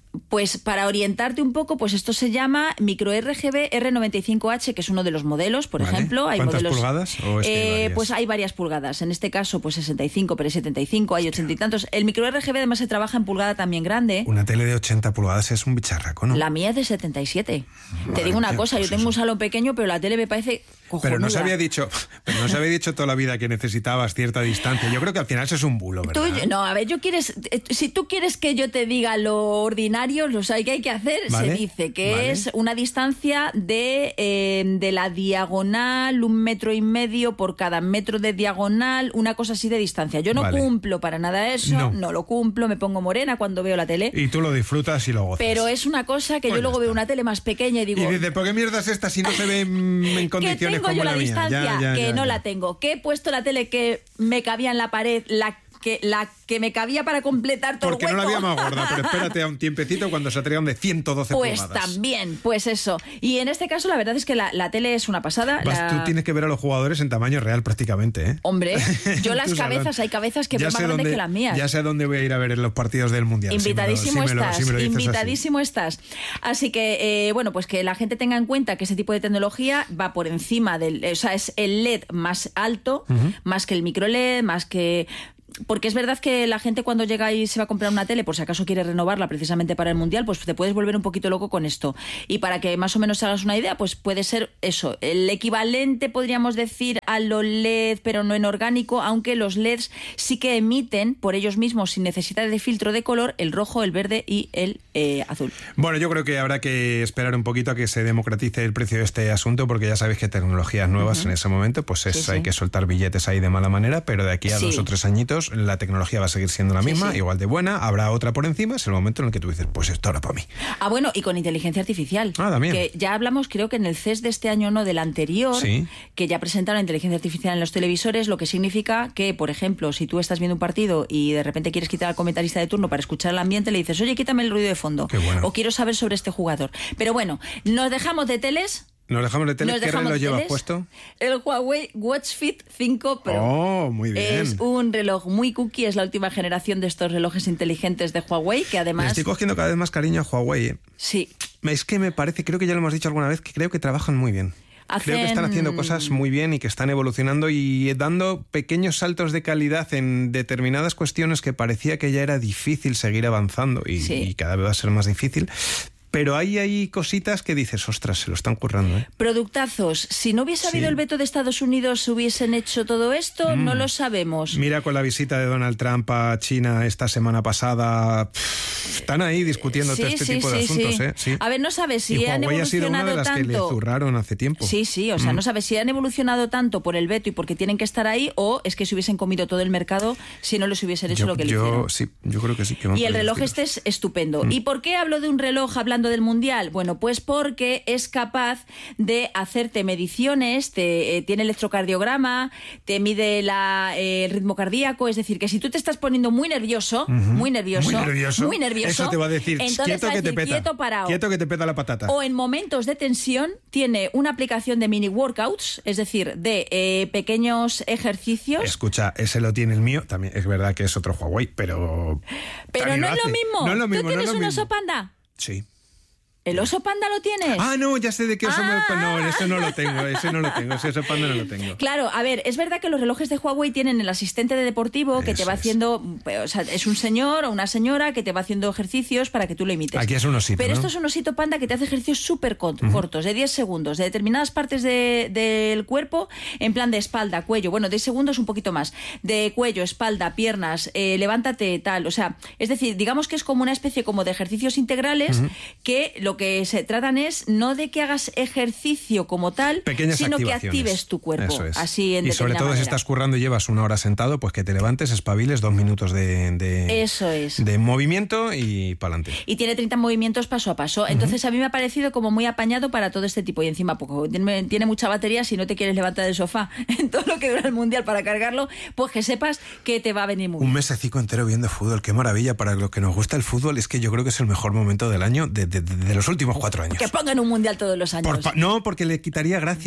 Speaker 4: Pues para orientarte un poco, pues esto se llama micro R G B R noventa y cinco H, que es uno de los modelos, por
Speaker 12: vale.
Speaker 4: ejemplo. Hay
Speaker 12: ¿Cuántas
Speaker 4: modelos,
Speaker 12: pulgadas? ¿O es que hay
Speaker 4: eh, pues hay varias pulgadas. En este caso, pues sesenta y cinco, pero hay setenta y cinco, hay ochenta y tantos. El micro R G B además se trabaja en pulgada también grande.
Speaker 12: Una tele de ochenta pulgadas es un bicharraco, ¿no?
Speaker 4: La mía es de setenta y siete.
Speaker 12: Madre
Speaker 4: Te digo una
Speaker 12: mía,
Speaker 4: cosa,
Speaker 12: pues
Speaker 4: yo tengo
Speaker 12: eso.
Speaker 4: un salón pequeño, pero la tele me parece cojonuda.
Speaker 12: Pero no se había dicho, pero no se había dicho toda la vida que necesitabas cierta distancia. Yo creo que al final eso es un bulo, ¿verdad?
Speaker 4: Tú, no, a ver, yo quieres, eh, si tú quieres que yo te diga lo ordinario, lo que hay que hacer,
Speaker 12: Vale,
Speaker 4: se dice que
Speaker 12: vale.
Speaker 4: es una distancia de, eh, de la diagonal, un metro y medio por cada metro de diagonal, una cosa así de distancia. Yo no
Speaker 12: Vale.
Speaker 4: cumplo para nada eso,
Speaker 12: No.
Speaker 4: no. lo cumplo, me pongo morena cuando veo la tele.
Speaker 12: Y tú lo disfrutas y lo gozas.
Speaker 4: Pero es una cosa que
Speaker 12: Pues
Speaker 4: yo luego veo una tele más pequeña y digo...
Speaker 12: Y dices, ¿por qué mierda es esta si no se ve mm, en
Speaker 4: que
Speaker 12: condiciones
Speaker 4: tengo
Speaker 12: como
Speaker 4: yo la,
Speaker 12: la mía?
Speaker 4: distancia,
Speaker 12: Ya, ya,
Speaker 4: que
Speaker 12: ya,
Speaker 4: no
Speaker 12: ya.
Speaker 4: la tengo. Que he puesto la tele que me cabía en la pared, la que la que me cabía para completar todo
Speaker 12: Porque
Speaker 4: el
Speaker 12: no
Speaker 4: hueco.
Speaker 12: la había más gorda, pero espérate a un tiempecito cuando se traigan de ciento doce
Speaker 4: Pues
Speaker 12: pulgadas.
Speaker 4: también, pues eso. Y en este caso la verdad es que la, la tele es una pasada.
Speaker 12: Vas,
Speaker 4: la...
Speaker 12: Tú tienes que ver a los jugadores en tamaño real prácticamente, ¿eh?
Speaker 4: Hombre, yo las
Speaker 12: Tu salón.
Speaker 4: cabezas, hay cabezas que
Speaker 12: Ya
Speaker 4: ven más
Speaker 12: sé
Speaker 4: grandes
Speaker 12: dónde-
Speaker 4: que las mías.
Speaker 12: Ya sé a dónde voy a ir a ver los partidos del Mundial.
Speaker 4: Invitadísimo
Speaker 12: si me lo- si me lo-
Speaker 4: estás,
Speaker 12: si me lo dices así.
Speaker 4: invitadísimo estás. Así que, eh, bueno, pues que la gente tenga en cuenta que ese tipo de tecnología va por encima del... O sea, es el L E D más alto,
Speaker 12: Ujú.
Speaker 4: más que el micro L E D, más que... Porque es verdad que la gente cuando llega y se va a comprar una tele, por si acaso quiere renovarla precisamente para el Mundial, pues te puedes volver un poquito loco con esto. Y para que más o menos hagas una idea, pues puede ser eso, el equivalente, podríamos decir, a lo L E D, pero no en orgánico, aunque los L E Ds sí que emiten por ellos mismos, sin necesidad de filtro de color, el rojo, el verde y el eh, azul.
Speaker 12: Bueno, yo creo que habrá que esperar un poquito a que se democratice el precio de este asunto, porque ya sabéis que tecnologías nuevas
Speaker 4: Ujú.
Speaker 12: en ese momento, pues es,
Speaker 4: Sí, sí.
Speaker 12: hay que soltar billetes ahí de mala manera, pero de aquí a
Speaker 4: Sí.
Speaker 12: dos o tres añitos la tecnología va a seguir siendo la
Speaker 4: Sí,
Speaker 12: misma,
Speaker 4: sí.
Speaker 12: igual de buena, habrá otra por encima, es el momento en el que tú dices, pues esto ahora para mí.
Speaker 4: Ah, bueno, y con inteligencia artificial.
Speaker 12: Ah, también.
Speaker 4: Que ya hablamos, creo que en el C E S de este año, no del anterior,
Speaker 12: Sí.
Speaker 4: que ya presentaron la inteligencia artificial en los televisores, lo que significa que, por ejemplo, si tú estás viendo un partido y de repente quieres quitar al comentarista de turno para escuchar el ambiente, le dices, oye, quítame el ruido de fondo.
Speaker 12: Qué bueno.
Speaker 4: O quiero saber sobre este jugador. Pero bueno, nos dejamos de teles.
Speaker 12: Nos dejamos de tele,
Speaker 4: Nos
Speaker 12: ¿qué
Speaker 4: dejamos
Speaker 12: reloj
Speaker 4: de
Speaker 12: llevas
Speaker 4: teles.
Speaker 12: puesto?
Speaker 4: El Huawei Watch Fit cinco Pro.
Speaker 12: Oh, muy bien.
Speaker 4: Es un reloj muy cookie, es la última generación de estos relojes inteligentes de Huawei, que
Speaker 12: Le
Speaker 4: además...
Speaker 12: estoy cogiendo cada vez más cariño a Huawei, ¿eh?
Speaker 4: Sí.
Speaker 12: Es que me parece, creo que ya lo hemos dicho alguna vez, que creo que trabajan muy bien. Creo que están
Speaker 4: Hacen-
Speaker 12: haciendo cosas muy bien y que están evolucionando y dando pequeños saltos de calidad en determinadas cuestiones que parecía que ya era difícil seguir avanzando y,
Speaker 4: Sí.
Speaker 12: y cada vez va a ser más difícil. Pero hay ahí cositas que dices, ostras, se lo están currando, ¿eh?
Speaker 4: Productazos. Si no hubiese
Speaker 12: Sí.
Speaker 4: habido el veto de Estados Unidos, ¿hubiesen hecho todo esto?
Speaker 12: Mm.
Speaker 4: No lo sabemos.
Speaker 12: Mira con la visita de Donald Trump a China esta semana pasada, pff, están ahí discutiendo todo este tipo de asuntos,
Speaker 4: sí.
Speaker 12: ¿eh? Sí.
Speaker 4: A ver, no sabes si
Speaker 12: y
Speaker 4: han
Speaker 12: Huawei ha sido una de
Speaker 4: evolucionado
Speaker 12: las que le
Speaker 4: tanto.
Speaker 12: zurraron hace tiempo.
Speaker 4: Sí, sí, o sea,
Speaker 12: Mm.
Speaker 4: no sabes si han evolucionado tanto por el veto y porque tienen que estar ahí o es que se hubiesen comido todo el mercado si no les hubiesen hecho
Speaker 12: yo,
Speaker 4: lo que le
Speaker 12: yo-
Speaker 4: hicieron.
Speaker 12: sí, yo creo que sí. Que van
Speaker 4: Y el
Speaker 12: por
Speaker 4: reloj
Speaker 12: estilo.
Speaker 4: este es estupendo.
Speaker 12: Mm.
Speaker 4: ¿Y por qué hablo de un reloj hablando del Mundial? Bueno, pues porque es capaz de hacerte mediciones, te, eh, tiene electrocardiograma, te mide la, eh, el ritmo cardíaco, es decir, que si tú te estás poniendo muy nervioso,
Speaker 12: Ujú.
Speaker 4: muy nervioso,
Speaker 12: Muy nervioso.
Speaker 4: muy nervioso,
Speaker 12: Eso te va a decir,
Speaker 4: entonces
Speaker 12: quieto
Speaker 4: va a
Speaker 12: que te
Speaker 4: decir,
Speaker 12: peta.
Speaker 4: quieto, parado.
Speaker 12: Quieto que te peta la patata.
Speaker 4: O en momentos de tensión tiene una aplicación de mini workouts, es decir, de eh, pequeños ejercicios.
Speaker 12: Escucha, ese lo tiene el mío, también es verdad que es otro Huawei, pero...
Speaker 4: Pero
Speaker 12: también
Speaker 4: no es lo
Speaker 12: hace.
Speaker 4: mismo.
Speaker 12: No es lo mismo,
Speaker 4: ¿Tú
Speaker 12: no es
Speaker 4: tienes
Speaker 12: lo
Speaker 4: un
Speaker 12: mismo.
Speaker 4: oso panda?
Speaker 12: Sí.
Speaker 4: ¿El oso panda lo tienes?
Speaker 12: Ah, no, ya sé de qué oso
Speaker 4: Ah.
Speaker 12: me... No, ese no lo tengo, ese no lo tengo, ese oso panda no lo tengo.
Speaker 4: Claro, a ver, es verdad que los relojes de Huawei tienen el asistente de deportivo que te
Speaker 12: Eso
Speaker 4: va
Speaker 12: es.
Speaker 4: haciendo, o sea, es un señor o una señora que te va haciendo ejercicios para que tú lo imites.
Speaker 12: Aquí es un osito,
Speaker 4: Pero
Speaker 12: ¿no?
Speaker 4: esto es un osito panda que te hace ejercicios súper cort-
Speaker 12: Ujú.
Speaker 4: cortos, de diez segundos, de determinadas partes de- del cuerpo, en plan de espalda, cuello, bueno, diez segundos un poquito más, de cuello, espalda, piernas, eh, levántate, tal, o sea, es decir, digamos que es como una especie como de ejercicios integrales
Speaker 12: Ujú.
Speaker 4: que lo que se tratan es no de que hagas ejercicio como tal,
Speaker 12: Pequeñas
Speaker 4: sino que
Speaker 12: activaciones.
Speaker 4: actives tu cuerpo.
Speaker 12: Eso es.
Speaker 4: Así en
Speaker 12: Y sobre
Speaker 4: determinada
Speaker 12: todo si
Speaker 4: manera.
Speaker 12: estás currando y llevas una hora sentado, pues que te levantes, espabiles, dos minutos de, de,
Speaker 4: Eso es.
Speaker 12: de movimiento y pa'lante.
Speaker 4: Y tiene treinta movimientos paso a paso. Entonces a mí me ha parecido como muy apañado para todo este tipo. Y encima poco, tiene, tiene mucha batería si no te quieres levantar del sofá en todo lo que dura el Mundial para cargarlo, pues que sepas que te va a venir muy
Speaker 12: Un
Speaker 4: bien.
Speaker 12: mesecico entero viendo fútbol, qué maravilla. Para los que nos gusta el fútbol, es que yo creo que es el mejor momento del año de, de- de- de los últimos cuatro años.
Speaker 4: Que pongan un Mundial todos los años.
Speaker 12: Por pa- no, porque le quitaría gracia.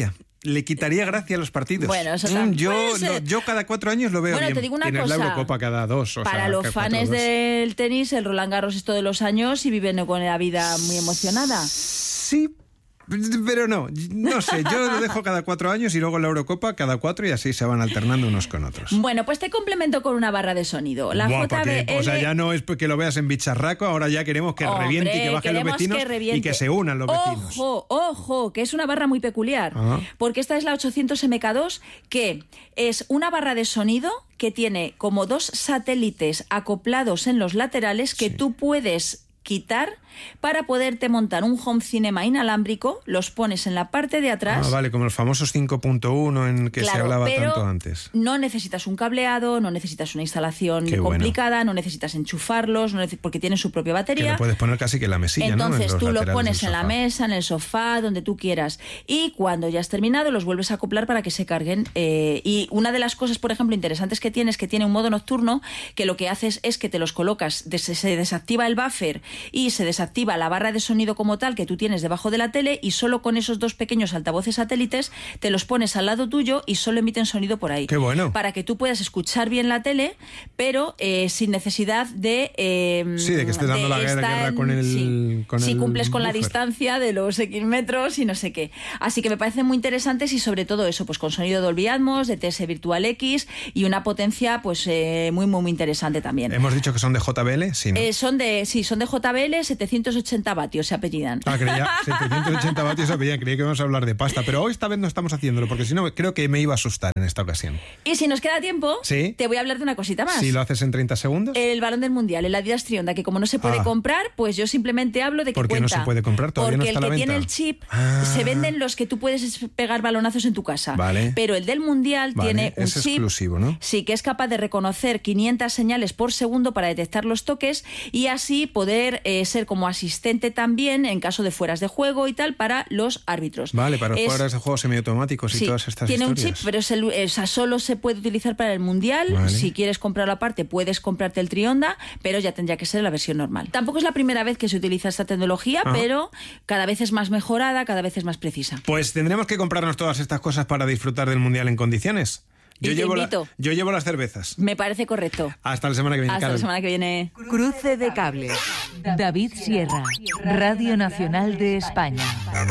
Speaker 12: le quitaría gracia a los partidos.
Speaker 4: Bueno, eso
Speaker 12: mm, yo,
Speaker 4: puede ser.
Speaker 12: lo, yo cada cuatro años lo veo
Speaker 4: bueno,
Speaker 12: bien.
Speaker 4: Te digo una
Speaker 12: Tienes
Speaker 4: cosa,
Speaker 12: la Eurocopa cada dos. O
Speaker 4: para
Speaker 12: sea,
Speaker 4: los fans del tenis, el Roland Garros es todos los años y viven con la vida muy emocionada.
Speaker 12: Sí, pero no, no sé, yo lo dejo cada cuatro años y luego la Eurocopa cada cuatro y así se van alternando unos con otros.
Speaker 4: Bueno, pues te complemento con una barra de sonido. La
Speaker 12: Buah,
Speaker 4: J B L...
Speaker 12: O sea, ya no es que lo veas en bicharraco, ahora ya queremos que
Speaker 4: Hombre,
Speaker 12: reviente y que bajen los vecinos
Speaker 4: que
Speaker 12: y que se unan los vecinos.
Speaker 4: Ojo, ojo, que es una barra muy peculiar,
Speaker 12: Ajá.
Speaker 4: porque esta es la ochocientos eme ka dos, que es una barra de sonido que tiene como dos satélites acoplados en los laterales que sí. tú puedes quitar para poderte montar un home cinema inalámbrico, los pones en la parte de atrás.
Speaker 12: Ah, vale, como los famosos cinco punto uno en que
Speaker 4: claro,
Speaker 12: se hablaba
Speaker 4: pero
Speaker 12: tanto antes.
Speaker 4: No necesitas un cableado, no necesitas una instalación
Speaker 12: Qué
Speaker 4: complicada,
Speaker 12: bueno.
Speaker 4: no necesitas enchufarlos, no neces- porque tienen su propia batería.
Speaker 12: Que lo puedes poner casi que en la mesilla,
Speaker 4: Entonces
Speaker 12: ¿no? En
Speaker 4: tú lo pones
Speaker 12: del
Speaker 4: en la
Speaker 12: sofá.
Speaker 4: mesa, en el sofá, donde tú quieras. Y cuando ya has terminado, los vuelves a acoplar para que se carguen. Eh, y una de las cosas, por ejemplo, interesantes que tiene es que tiene un modo nocturno que lo que haces es que te los colocas, des- se desactiva el buffer y se desactiva la barra de sonido como tal que tú tienes debajo de la tele y solo con esos dos pequeños altavoces satélites te los pones al lado tuyo y solo emiten sonido por ahí.
Speaker 12: ¡Qué bueno!
Speaker 4: Para que tú puedas escuchar bien la tele, pero eh, sin necesidad de... Eh,
Speaker 12: Sí, de que estés dando la guerra,
Speaker 4: estar-
Speaker 12: guerra con el
Speaker 4: sí.
Speaker 12: con
Speaker 4: Si
Speaker 12: el
Speaker 4: cumples con la
Speaker 12: buffer.
Speaker 4: distancia de los X metros y no sé qué. Así que me parecen muy interesantes y sobre todo eso, pues con sonido Dolby Atmos, de T S Virtual X y una potencia pues eh, muy, muy, muy interesante también.
Speaker 12: Hemos dicho que son de J B L, sí, ¿no?
Speaker 4: Eh, son de, sí, son de J B L, setecientos ochenta vatios se apellidan.
Speaker 12: Ah, creía, setecientos ochenta vatios se apellían, creía que íbamos a hablar de pasta, pero hoy esta vez no estamos haciéndolo, porque si no, creo que me iba a asustar en esta ocasión.
Speaker 4: Y si nos queda tiempo,
Speaker 12: ¿Sí?
Speaker 4: te voy a hablar de una cosita más.
Speaker 12: Si lo haces en treinta segundos.
Speaker 4: El balón del mundial, el Adidas Trionda, que como no se puede
Speaker 12: Ah.
Speaker 4: comprar, pues yo simplemente hablo de que
Speaker 12: ¿Por qué no
Speaker 4: cuenta.
Speaker 12: se puede comprar? Todavía
Speaker 4: Porque
Speaker 12: no está a
Speaker 4: el
Speaker 12: la
Speaker 4: que
Speaker 12: venta.
Speaker 4: tiene el chip,
Speaker 12: Ah.
Speaker 4: se venden los que tú puedes pegar balonazos en tu casa.
Speaker 12: Vale.
Speaker 4: Pero el del mundial
Speaker 12: Vale,
Speaker 4: tiene un
Speaker 12: es
Speaker 4: chip.
Speaker 12: exclusivo, ¿no?
Speaker 4: Sí, que es capaz de reconocer quinientas señales por segundo para detectar los toques y así poder eh, ser como asistente también en caso de fueras de juego y tal para los árbitros.
Speaker 12: Vale, para
Speaker 4: Es-
Speaker 12: jugadores de juegos semiautomáticos y
Speaker 4: Sí,
Speaker 12: todas estas
Speaker 4: tiene
Speaker 12: historias.
Speaker 4: un chip, pero es el- o sea, solo se puede utilizar para el mundial.
Speaker 12: Vale.
Speaker 4: Si quieres comprarlo aparte, puedes comprarte el Trionda, pero ya tendría que ser la versión normal. Tampoco es la primera vez que se utiliza esta tecnología,
Speaker 12: Ajá.
Speaker 4: pero cada vez es más mejorada, cada vez es más precisa.
Speaker 12: Pues tendremos que comprarnos todas estas cosas para disfrutar del Mundial en condiciones. Yo,
Speaker 4: Y te
Speaker 12: llevo, la-
Speaker 4: invito.
Speaker 12: yo llevo las cervezas.
Speaker 4: Me parece correcto.
Speaker 12: Hasta la semana que viene,
Speaker 4: Hasta la
Speaker 12: Carol.
Speaker 4: semana que viene.
Speaker 2: Cruce de cables. David Sierra, Radio Nacional de España.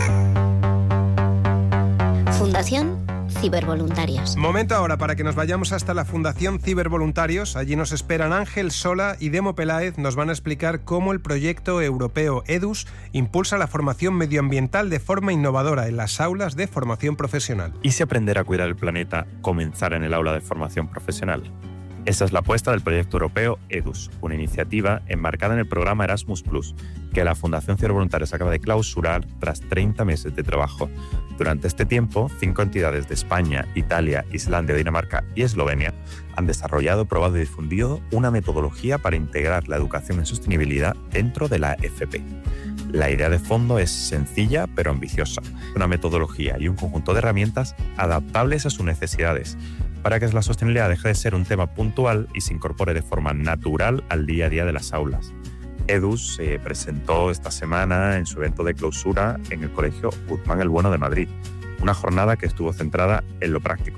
Speaker 5: Fundación Cibervoluntarios.
Speaker 12: Momento ahora para que nos vayamos hasta la Fundación Cibervoluntarios. Allí nos esperan Ángel Sola y Demo Peláez. Nos van a explicar cómo el proyecto europeo EDUS impulsa la formación medioambiental de forma innovadora en las aulas de formación profesional.
Speaker 23: ¿Y si aprender a cuidar el planeta comenzara en el aula de formación profesional? Esa es la apuesta del proyecto europeo EDUS, una iniciativa enmarcada en el programa Erasmus plus, que la Fundación Cibervoluntarios acaba de clausurar tras treinta meses de trabajo. Durante este tiempo, cinco entidades de España, Italia, Islandia, Dinamarca y Eslovenia han desarrollado, probado y difundido una metodología para integrar la educación en sostenibilidad dentro de la F P. La idea de fondo es sencilla pero ambiciosa, una metodología y un conjunto de herramientas adaptables a sus necesidades, para que la sostenibilidad deje de ser un tema puntual y se incorpore de forma natural al día a día de las aulas. EDUS se presentó esta semana en su evento de clausura en el Colegio Guzmán el Bueno de Madrid, una jornada que estuvo centrada en lo práctico.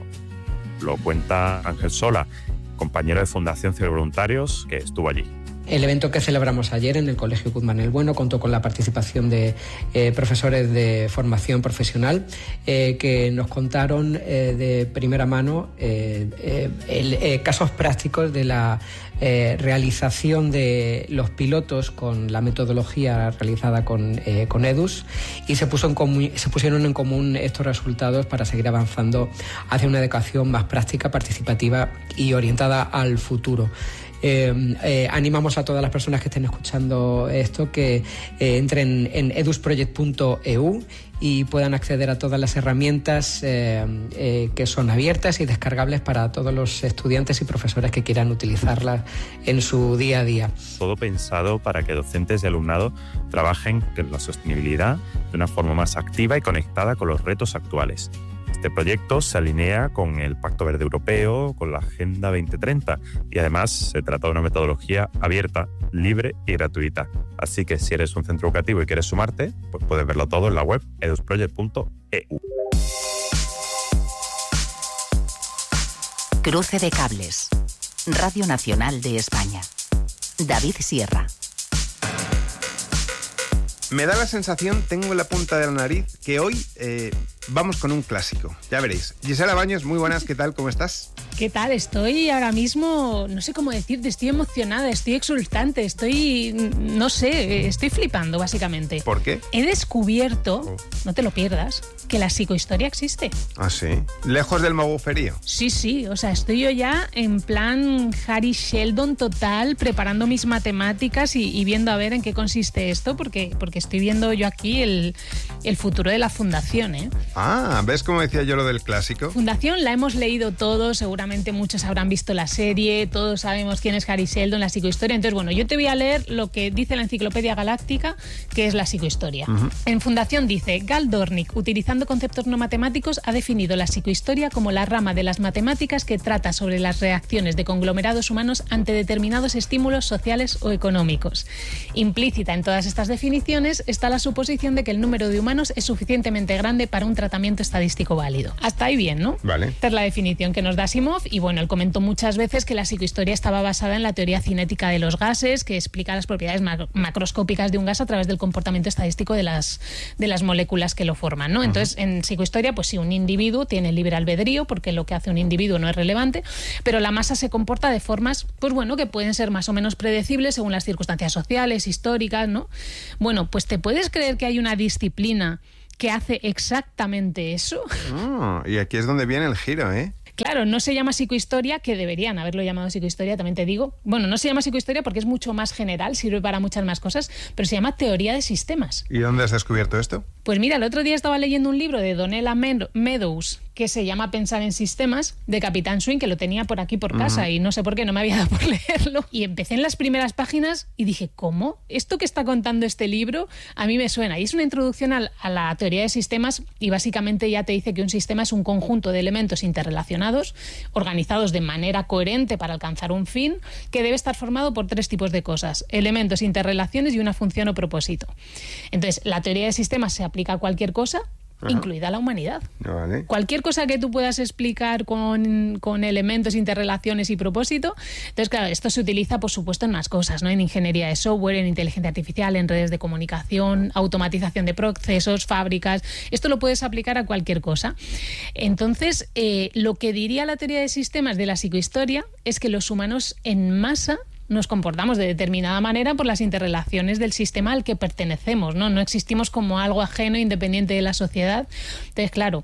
Speaker 23: Lo cuenta Ángel Sola, compañero de Fundación Cibervoluntarios, que estuvo allí.
Speaker 24: El evento que celebramos ayer en el Colegio Guzmán el Bueno contó con la participación de eh, profesores de formación profesional eh, que nos contaron eh, de primera mano eh, eh, el, eh, casos prácticos de la eh, realización de los pilotos con la metodología realizada con, eh, con EDUS y se, puso en común, se pusieron en común estos resultados para seguir avanzando hacia una educación más práctica, participativa y orientada al futuro. Eh, eh, animamos a todas las personas que estén escuchando esto que eh, entren en edusproject punto e u y puedan acceder a todas las herramientas eh, eh, que son abiertas y descargables para todos los estudiantes y profesores que quieran utilizarlas en su día a día.
Speaker 23: Todo pensado para que docentes y alumnado trabajen en la sostenibilidad de una forma más activa y conectada con los retos actuales. Este proyecto se alinea con el Pacto Verde Europeo, con la Agenda veinte treinta y además se trata de una metodología abierta, libre y gratuita. Así que si eres un centro educativo y quieres sumarte, pues puedes verlo todo en la web edusproject punto e u.
Speaker 6: Cruce de cables. Radio Nacional de España. David Sierra.
Speaker 12: Me da la sensación, tengo en la punta de la nariz, que hoy eh, vamos con un clásico. Ya veréis. Gisela Baños, muy buenas, ¿qué tal? ¿Cómo estás?
Speaker 1: ¿Qué tal? Estoy ahora mismo, no sé cómo decirte, estoy emocionada, estoy exultante, estoy, no sé, estoy flipando básicamente.
Speaker 12: ¿Por qué?
Speaker 1: He descubierto, oh. no te lo pierdas, que la psicohistoria existe.
Speaker 12: ¿Ah, sí? ¿Lejos del maguferío?
Speaker 1: Sí, sí, o sea, estoy yo ya en plan Harry Sheldon total, preparando mis matemáticas y, y viendo a ver en qué consiste esto, porque, porque estoy viendo yo aquí el, el futuro de la fundación, ¿eh?
Speaker 12: Ah, ¿ves cómo decía yo lo del clásico?
Speaker 1: Fundación la hemos leído todos, seguramente muchos habrán visto la serie, todos sabemos quién es Harry Sheldon, la psicohistoria. Entonces, bueno, yo te voy a leer lo que dice la Enciclopedia Galáctica, que es la psicohistoria. Uh-huh. En Fundación dice, Gal Dornick, utilizando conceptos no matemáticos, ha definido la psicohistoria como la rama de las matemáticas que trata sobre las reacciones de conglomerados humanos ante determinados estímulos sociales o económicos. Implícita en todas estas definiciones está la suposición de que el número de humanos es suficientemente grande para un tratamiento estadístico válido. Hasta ahí bien, ¿no?
Speaker 12: Vale.
Speaker 1: Esta es la definición que nos da Asimov y bueno, él comentó muchas veces que la psicohistoria estaba basada en la teoría cinética de los gases, que explica las propiedades mac- macroscópicas de un gas a través del comportamiento estadístico de las, de las moléculas que lo forman, ¿no? Uh-huh. Entonces, en psicohistoria, pues sí, un individuo tiene libre albedrío, porque lo que hace un individuo no es relevante, pero la masa se comporta de formas, pues bueno, que pueden ser más o menos predecibles según las circunstancias sociales, históricas, ¿no? Bueno, pues ¿te puedes creer que hay una disciplina que hace exactamente eso?
Speaker 12: Oh, y aquí es donde viene el giro, ¿eh?
Speaker 1: Claro, no se llama psicohistoria, que deberían haberlo llamado psicohistoria, también te digo. Bueno, no se llama psicohistoria porque es mucho más general, sirve para muchas más cosas, pero se llama teoría de sistemas.
Speaker 12: ¿Y dónde has descubierto esto?
Speaker 1: Pues mira, el otro día estaba leyendo un libro de Donella Meadows que se llama Pensar en Sistemas, de Capitán Swing, que lo tenía por aquí por casa uh-huh. y no sé por qué no me había dado por leerlo. Y empecé en las primeras páginas y dije, ¿cómo? Esto que está contando este libro a mí me suena. Y es una introducción a, a la teoría de sistemas y básicamente ya te dice que un sistema es un conjunto de elementos interrelacionados, organizados de manera coherente para alcanzar un fin, que debe estar formado por tres tipos de cosas: elementos, interrelaciones y una función o propósito. Entonces, la teoría de sistemas se aplica a cualquier cosa, Ajá. incluida la humanidad.
Speaker 12: Vale.
Speaker 1: Cualquier cosa que tú puedas explicar con, con elementos, interrelaciones y propósito. Entonces, claro, esto se utiliza, por supuesto, en más cosas, ¿no? En ingeniería de software, en inteligencia artificial, en redes de comunicación, automatización de procesos, fábricas. Esto lo puedes aplicar a cualquier cosa. Entonces, eh, lo que diría la teoría de sistemas de la psicohistoria es que los humanos en masa nos comportamos de determinada manera por las interrelaciones del sistema al que pertenecemos, ¿no? No existimos como algo ajeno, independiente de la sociedad. Entonces, claro,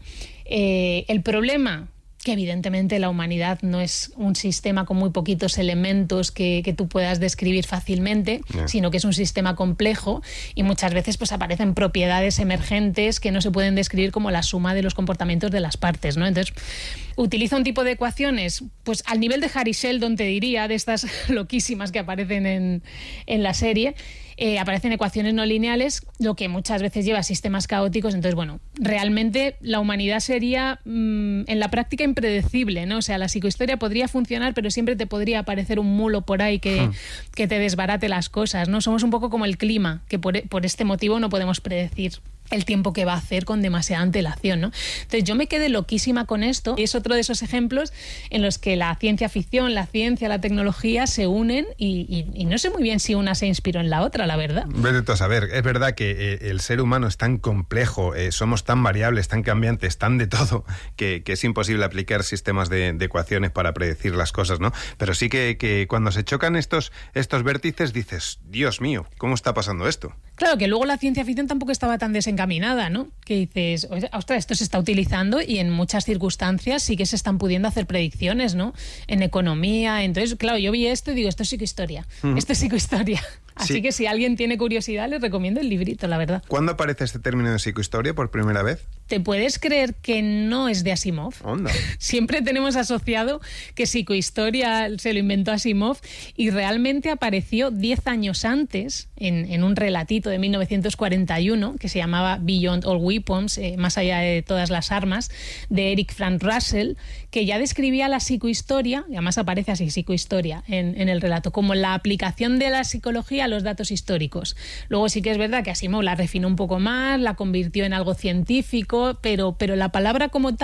Speaker 1: eh, el problema, que evidentemente la humanidad no es un sistema con muy poquitos elementos que, que tú puedas describir fácilmente, yeah. sino que es un sistema complejo y muchas veces pues aparecen propiedades emergentes que no se pueden describir como la suma de los comportamientos de las partes, ¿no? Entonces, utiliza un tipo de ecuaciones, pues al nivel de Harry Sheldon, te diría, de estas loquísimas que aparecen en, en la serie. Eh, aparecen ecuaciones no lineales, lo que muchas veces lleva a sistemas caóticos. Entonces, bueno, realmente la humanidad sería mmm, en la práctica impredecible, ¿no? O sea, la psicohistoria podría funcionar, pero siempre te podría aparecer un mulo por ahí que, hmm. que te desbarate las cosas, ¿no? Somos un poco como el clima, que por, por este motivo no podemos predecir el tiempo que va a hacer con demasiada antelación, ¿no? Entonces yo me quedé loquísima con esto y es otro de esos ejemplos en los que la ciencia ficción, la ciencia, la tecnología se unen y, y, y no sé muy bien si una se inspiró en la otra, la verdad.
Speaker 12: Vete tú a saber, es verdad que eh, el ser humano es tan complejo, eh, somos tan variables, tan cambiantes, tan de todo, que, que es imposible aplicar sistemas de, de ecuaciones para predecir las cosas, ¿no? Pero sí que, que cuando se chocan estos, estos vértices dices, Dios mío, ¿cómo está pasando esto?
Speaker 1: Claro, que luego la ciencia ficción tampoco estaba tan desencaminada, ¿no? Que dices, ostras, esto se está utilizando y en muchas circunstancias sí que se están pudiendo hacer predicciones, ¿no? En economía. Entonces, claro, yo vi esto y digo, esto es psicohistoria. Uh-huh. Esto es psicohistoria. Así sí. que si alguien tiene curiosidad, les recomiendo el librito, la verdad.
Speaker 12: ¿Cuándo aparece este término de psicohistoria por primera vez?
Speaker 1: ¿Te puedes creer que no es de Asimov?
Speaker 12: Onda.
Speaker 1: Siempre tenemos asociado que psicohistoria se lo inventó Asimov y realmente apareció diez años antes en, en un relatito de mil novecientos cuarenta y uno que se llamaba Beyond All Weapons, eh, más allá de todas las armas, de Eric Frank Russell, que ya describía la psicohistoria, y además aparece así, psicohistoria, en, en el relato, como la aplicación de la psicología a los datos históricos. Luego sí que es verdad que Asimov la refinó un poco más, la convirtió en algo científico, pero, pero la palabra como tal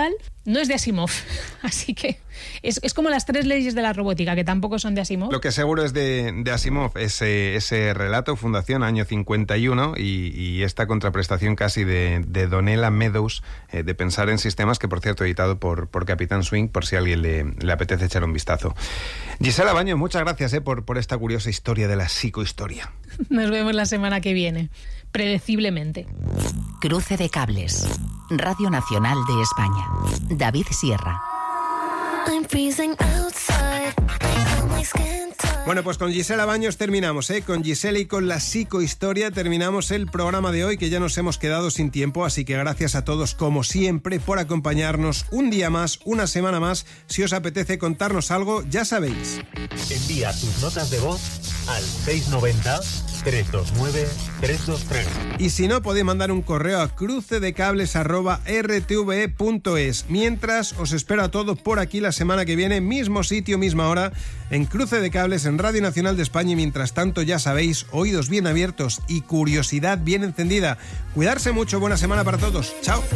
Speaker 1: no es de Asimov, así que es, es como las tres leyes de la robótica, que tampoco son de Asimov.
Speaker 12: Lo que seguro es de, de Asimov, ese, ese relato, Fundación, año cincuenta y uno, y, y esta contraprestación casi de, de Donella Meadows, eh, de pensar en sistemas, que por cierto editado por, por Capitán Swing, por si a alguien le, le apetece echar un vistazo. Gisela Baño, muchas gracias eh, por, por esta curiosa historia de la psicohistoria.
Speaker 1: Nos vemos la semana que viene, predeciblemente.
Speaker 6: Cruce de cables. Radio Nacional de España. David Sierra.
Speaker 12: Bueno, pues con Gisela Baños terminamos, ¿eh? Con Gisela y con la psicohistoria terminamos el programa de hoy, que ya nos hemos quedado sin tiempo, así que gracias a todos, como siempre, por acompañarnos un día más, una semana más. Si os apetece contarnos algo, ya sabéis.
Speaker 14: Envía tus notas de voz al seis noventa, tres dos nueve, tres dos tres.
Speaker 12: Y si no, podéis mandar un correo a crucedecables arroba r t v e punto es. Mientras, os espero a todos por aquí la semana que viene, mismo sitio, misma hora, en Cruce de Cables, en Radio Nacional de España. Y mientras tanto, ya sabéis, oídos bien abiertos y curiosidad bien encendida. Cuidarse mucho, buena semana para todos. Chao.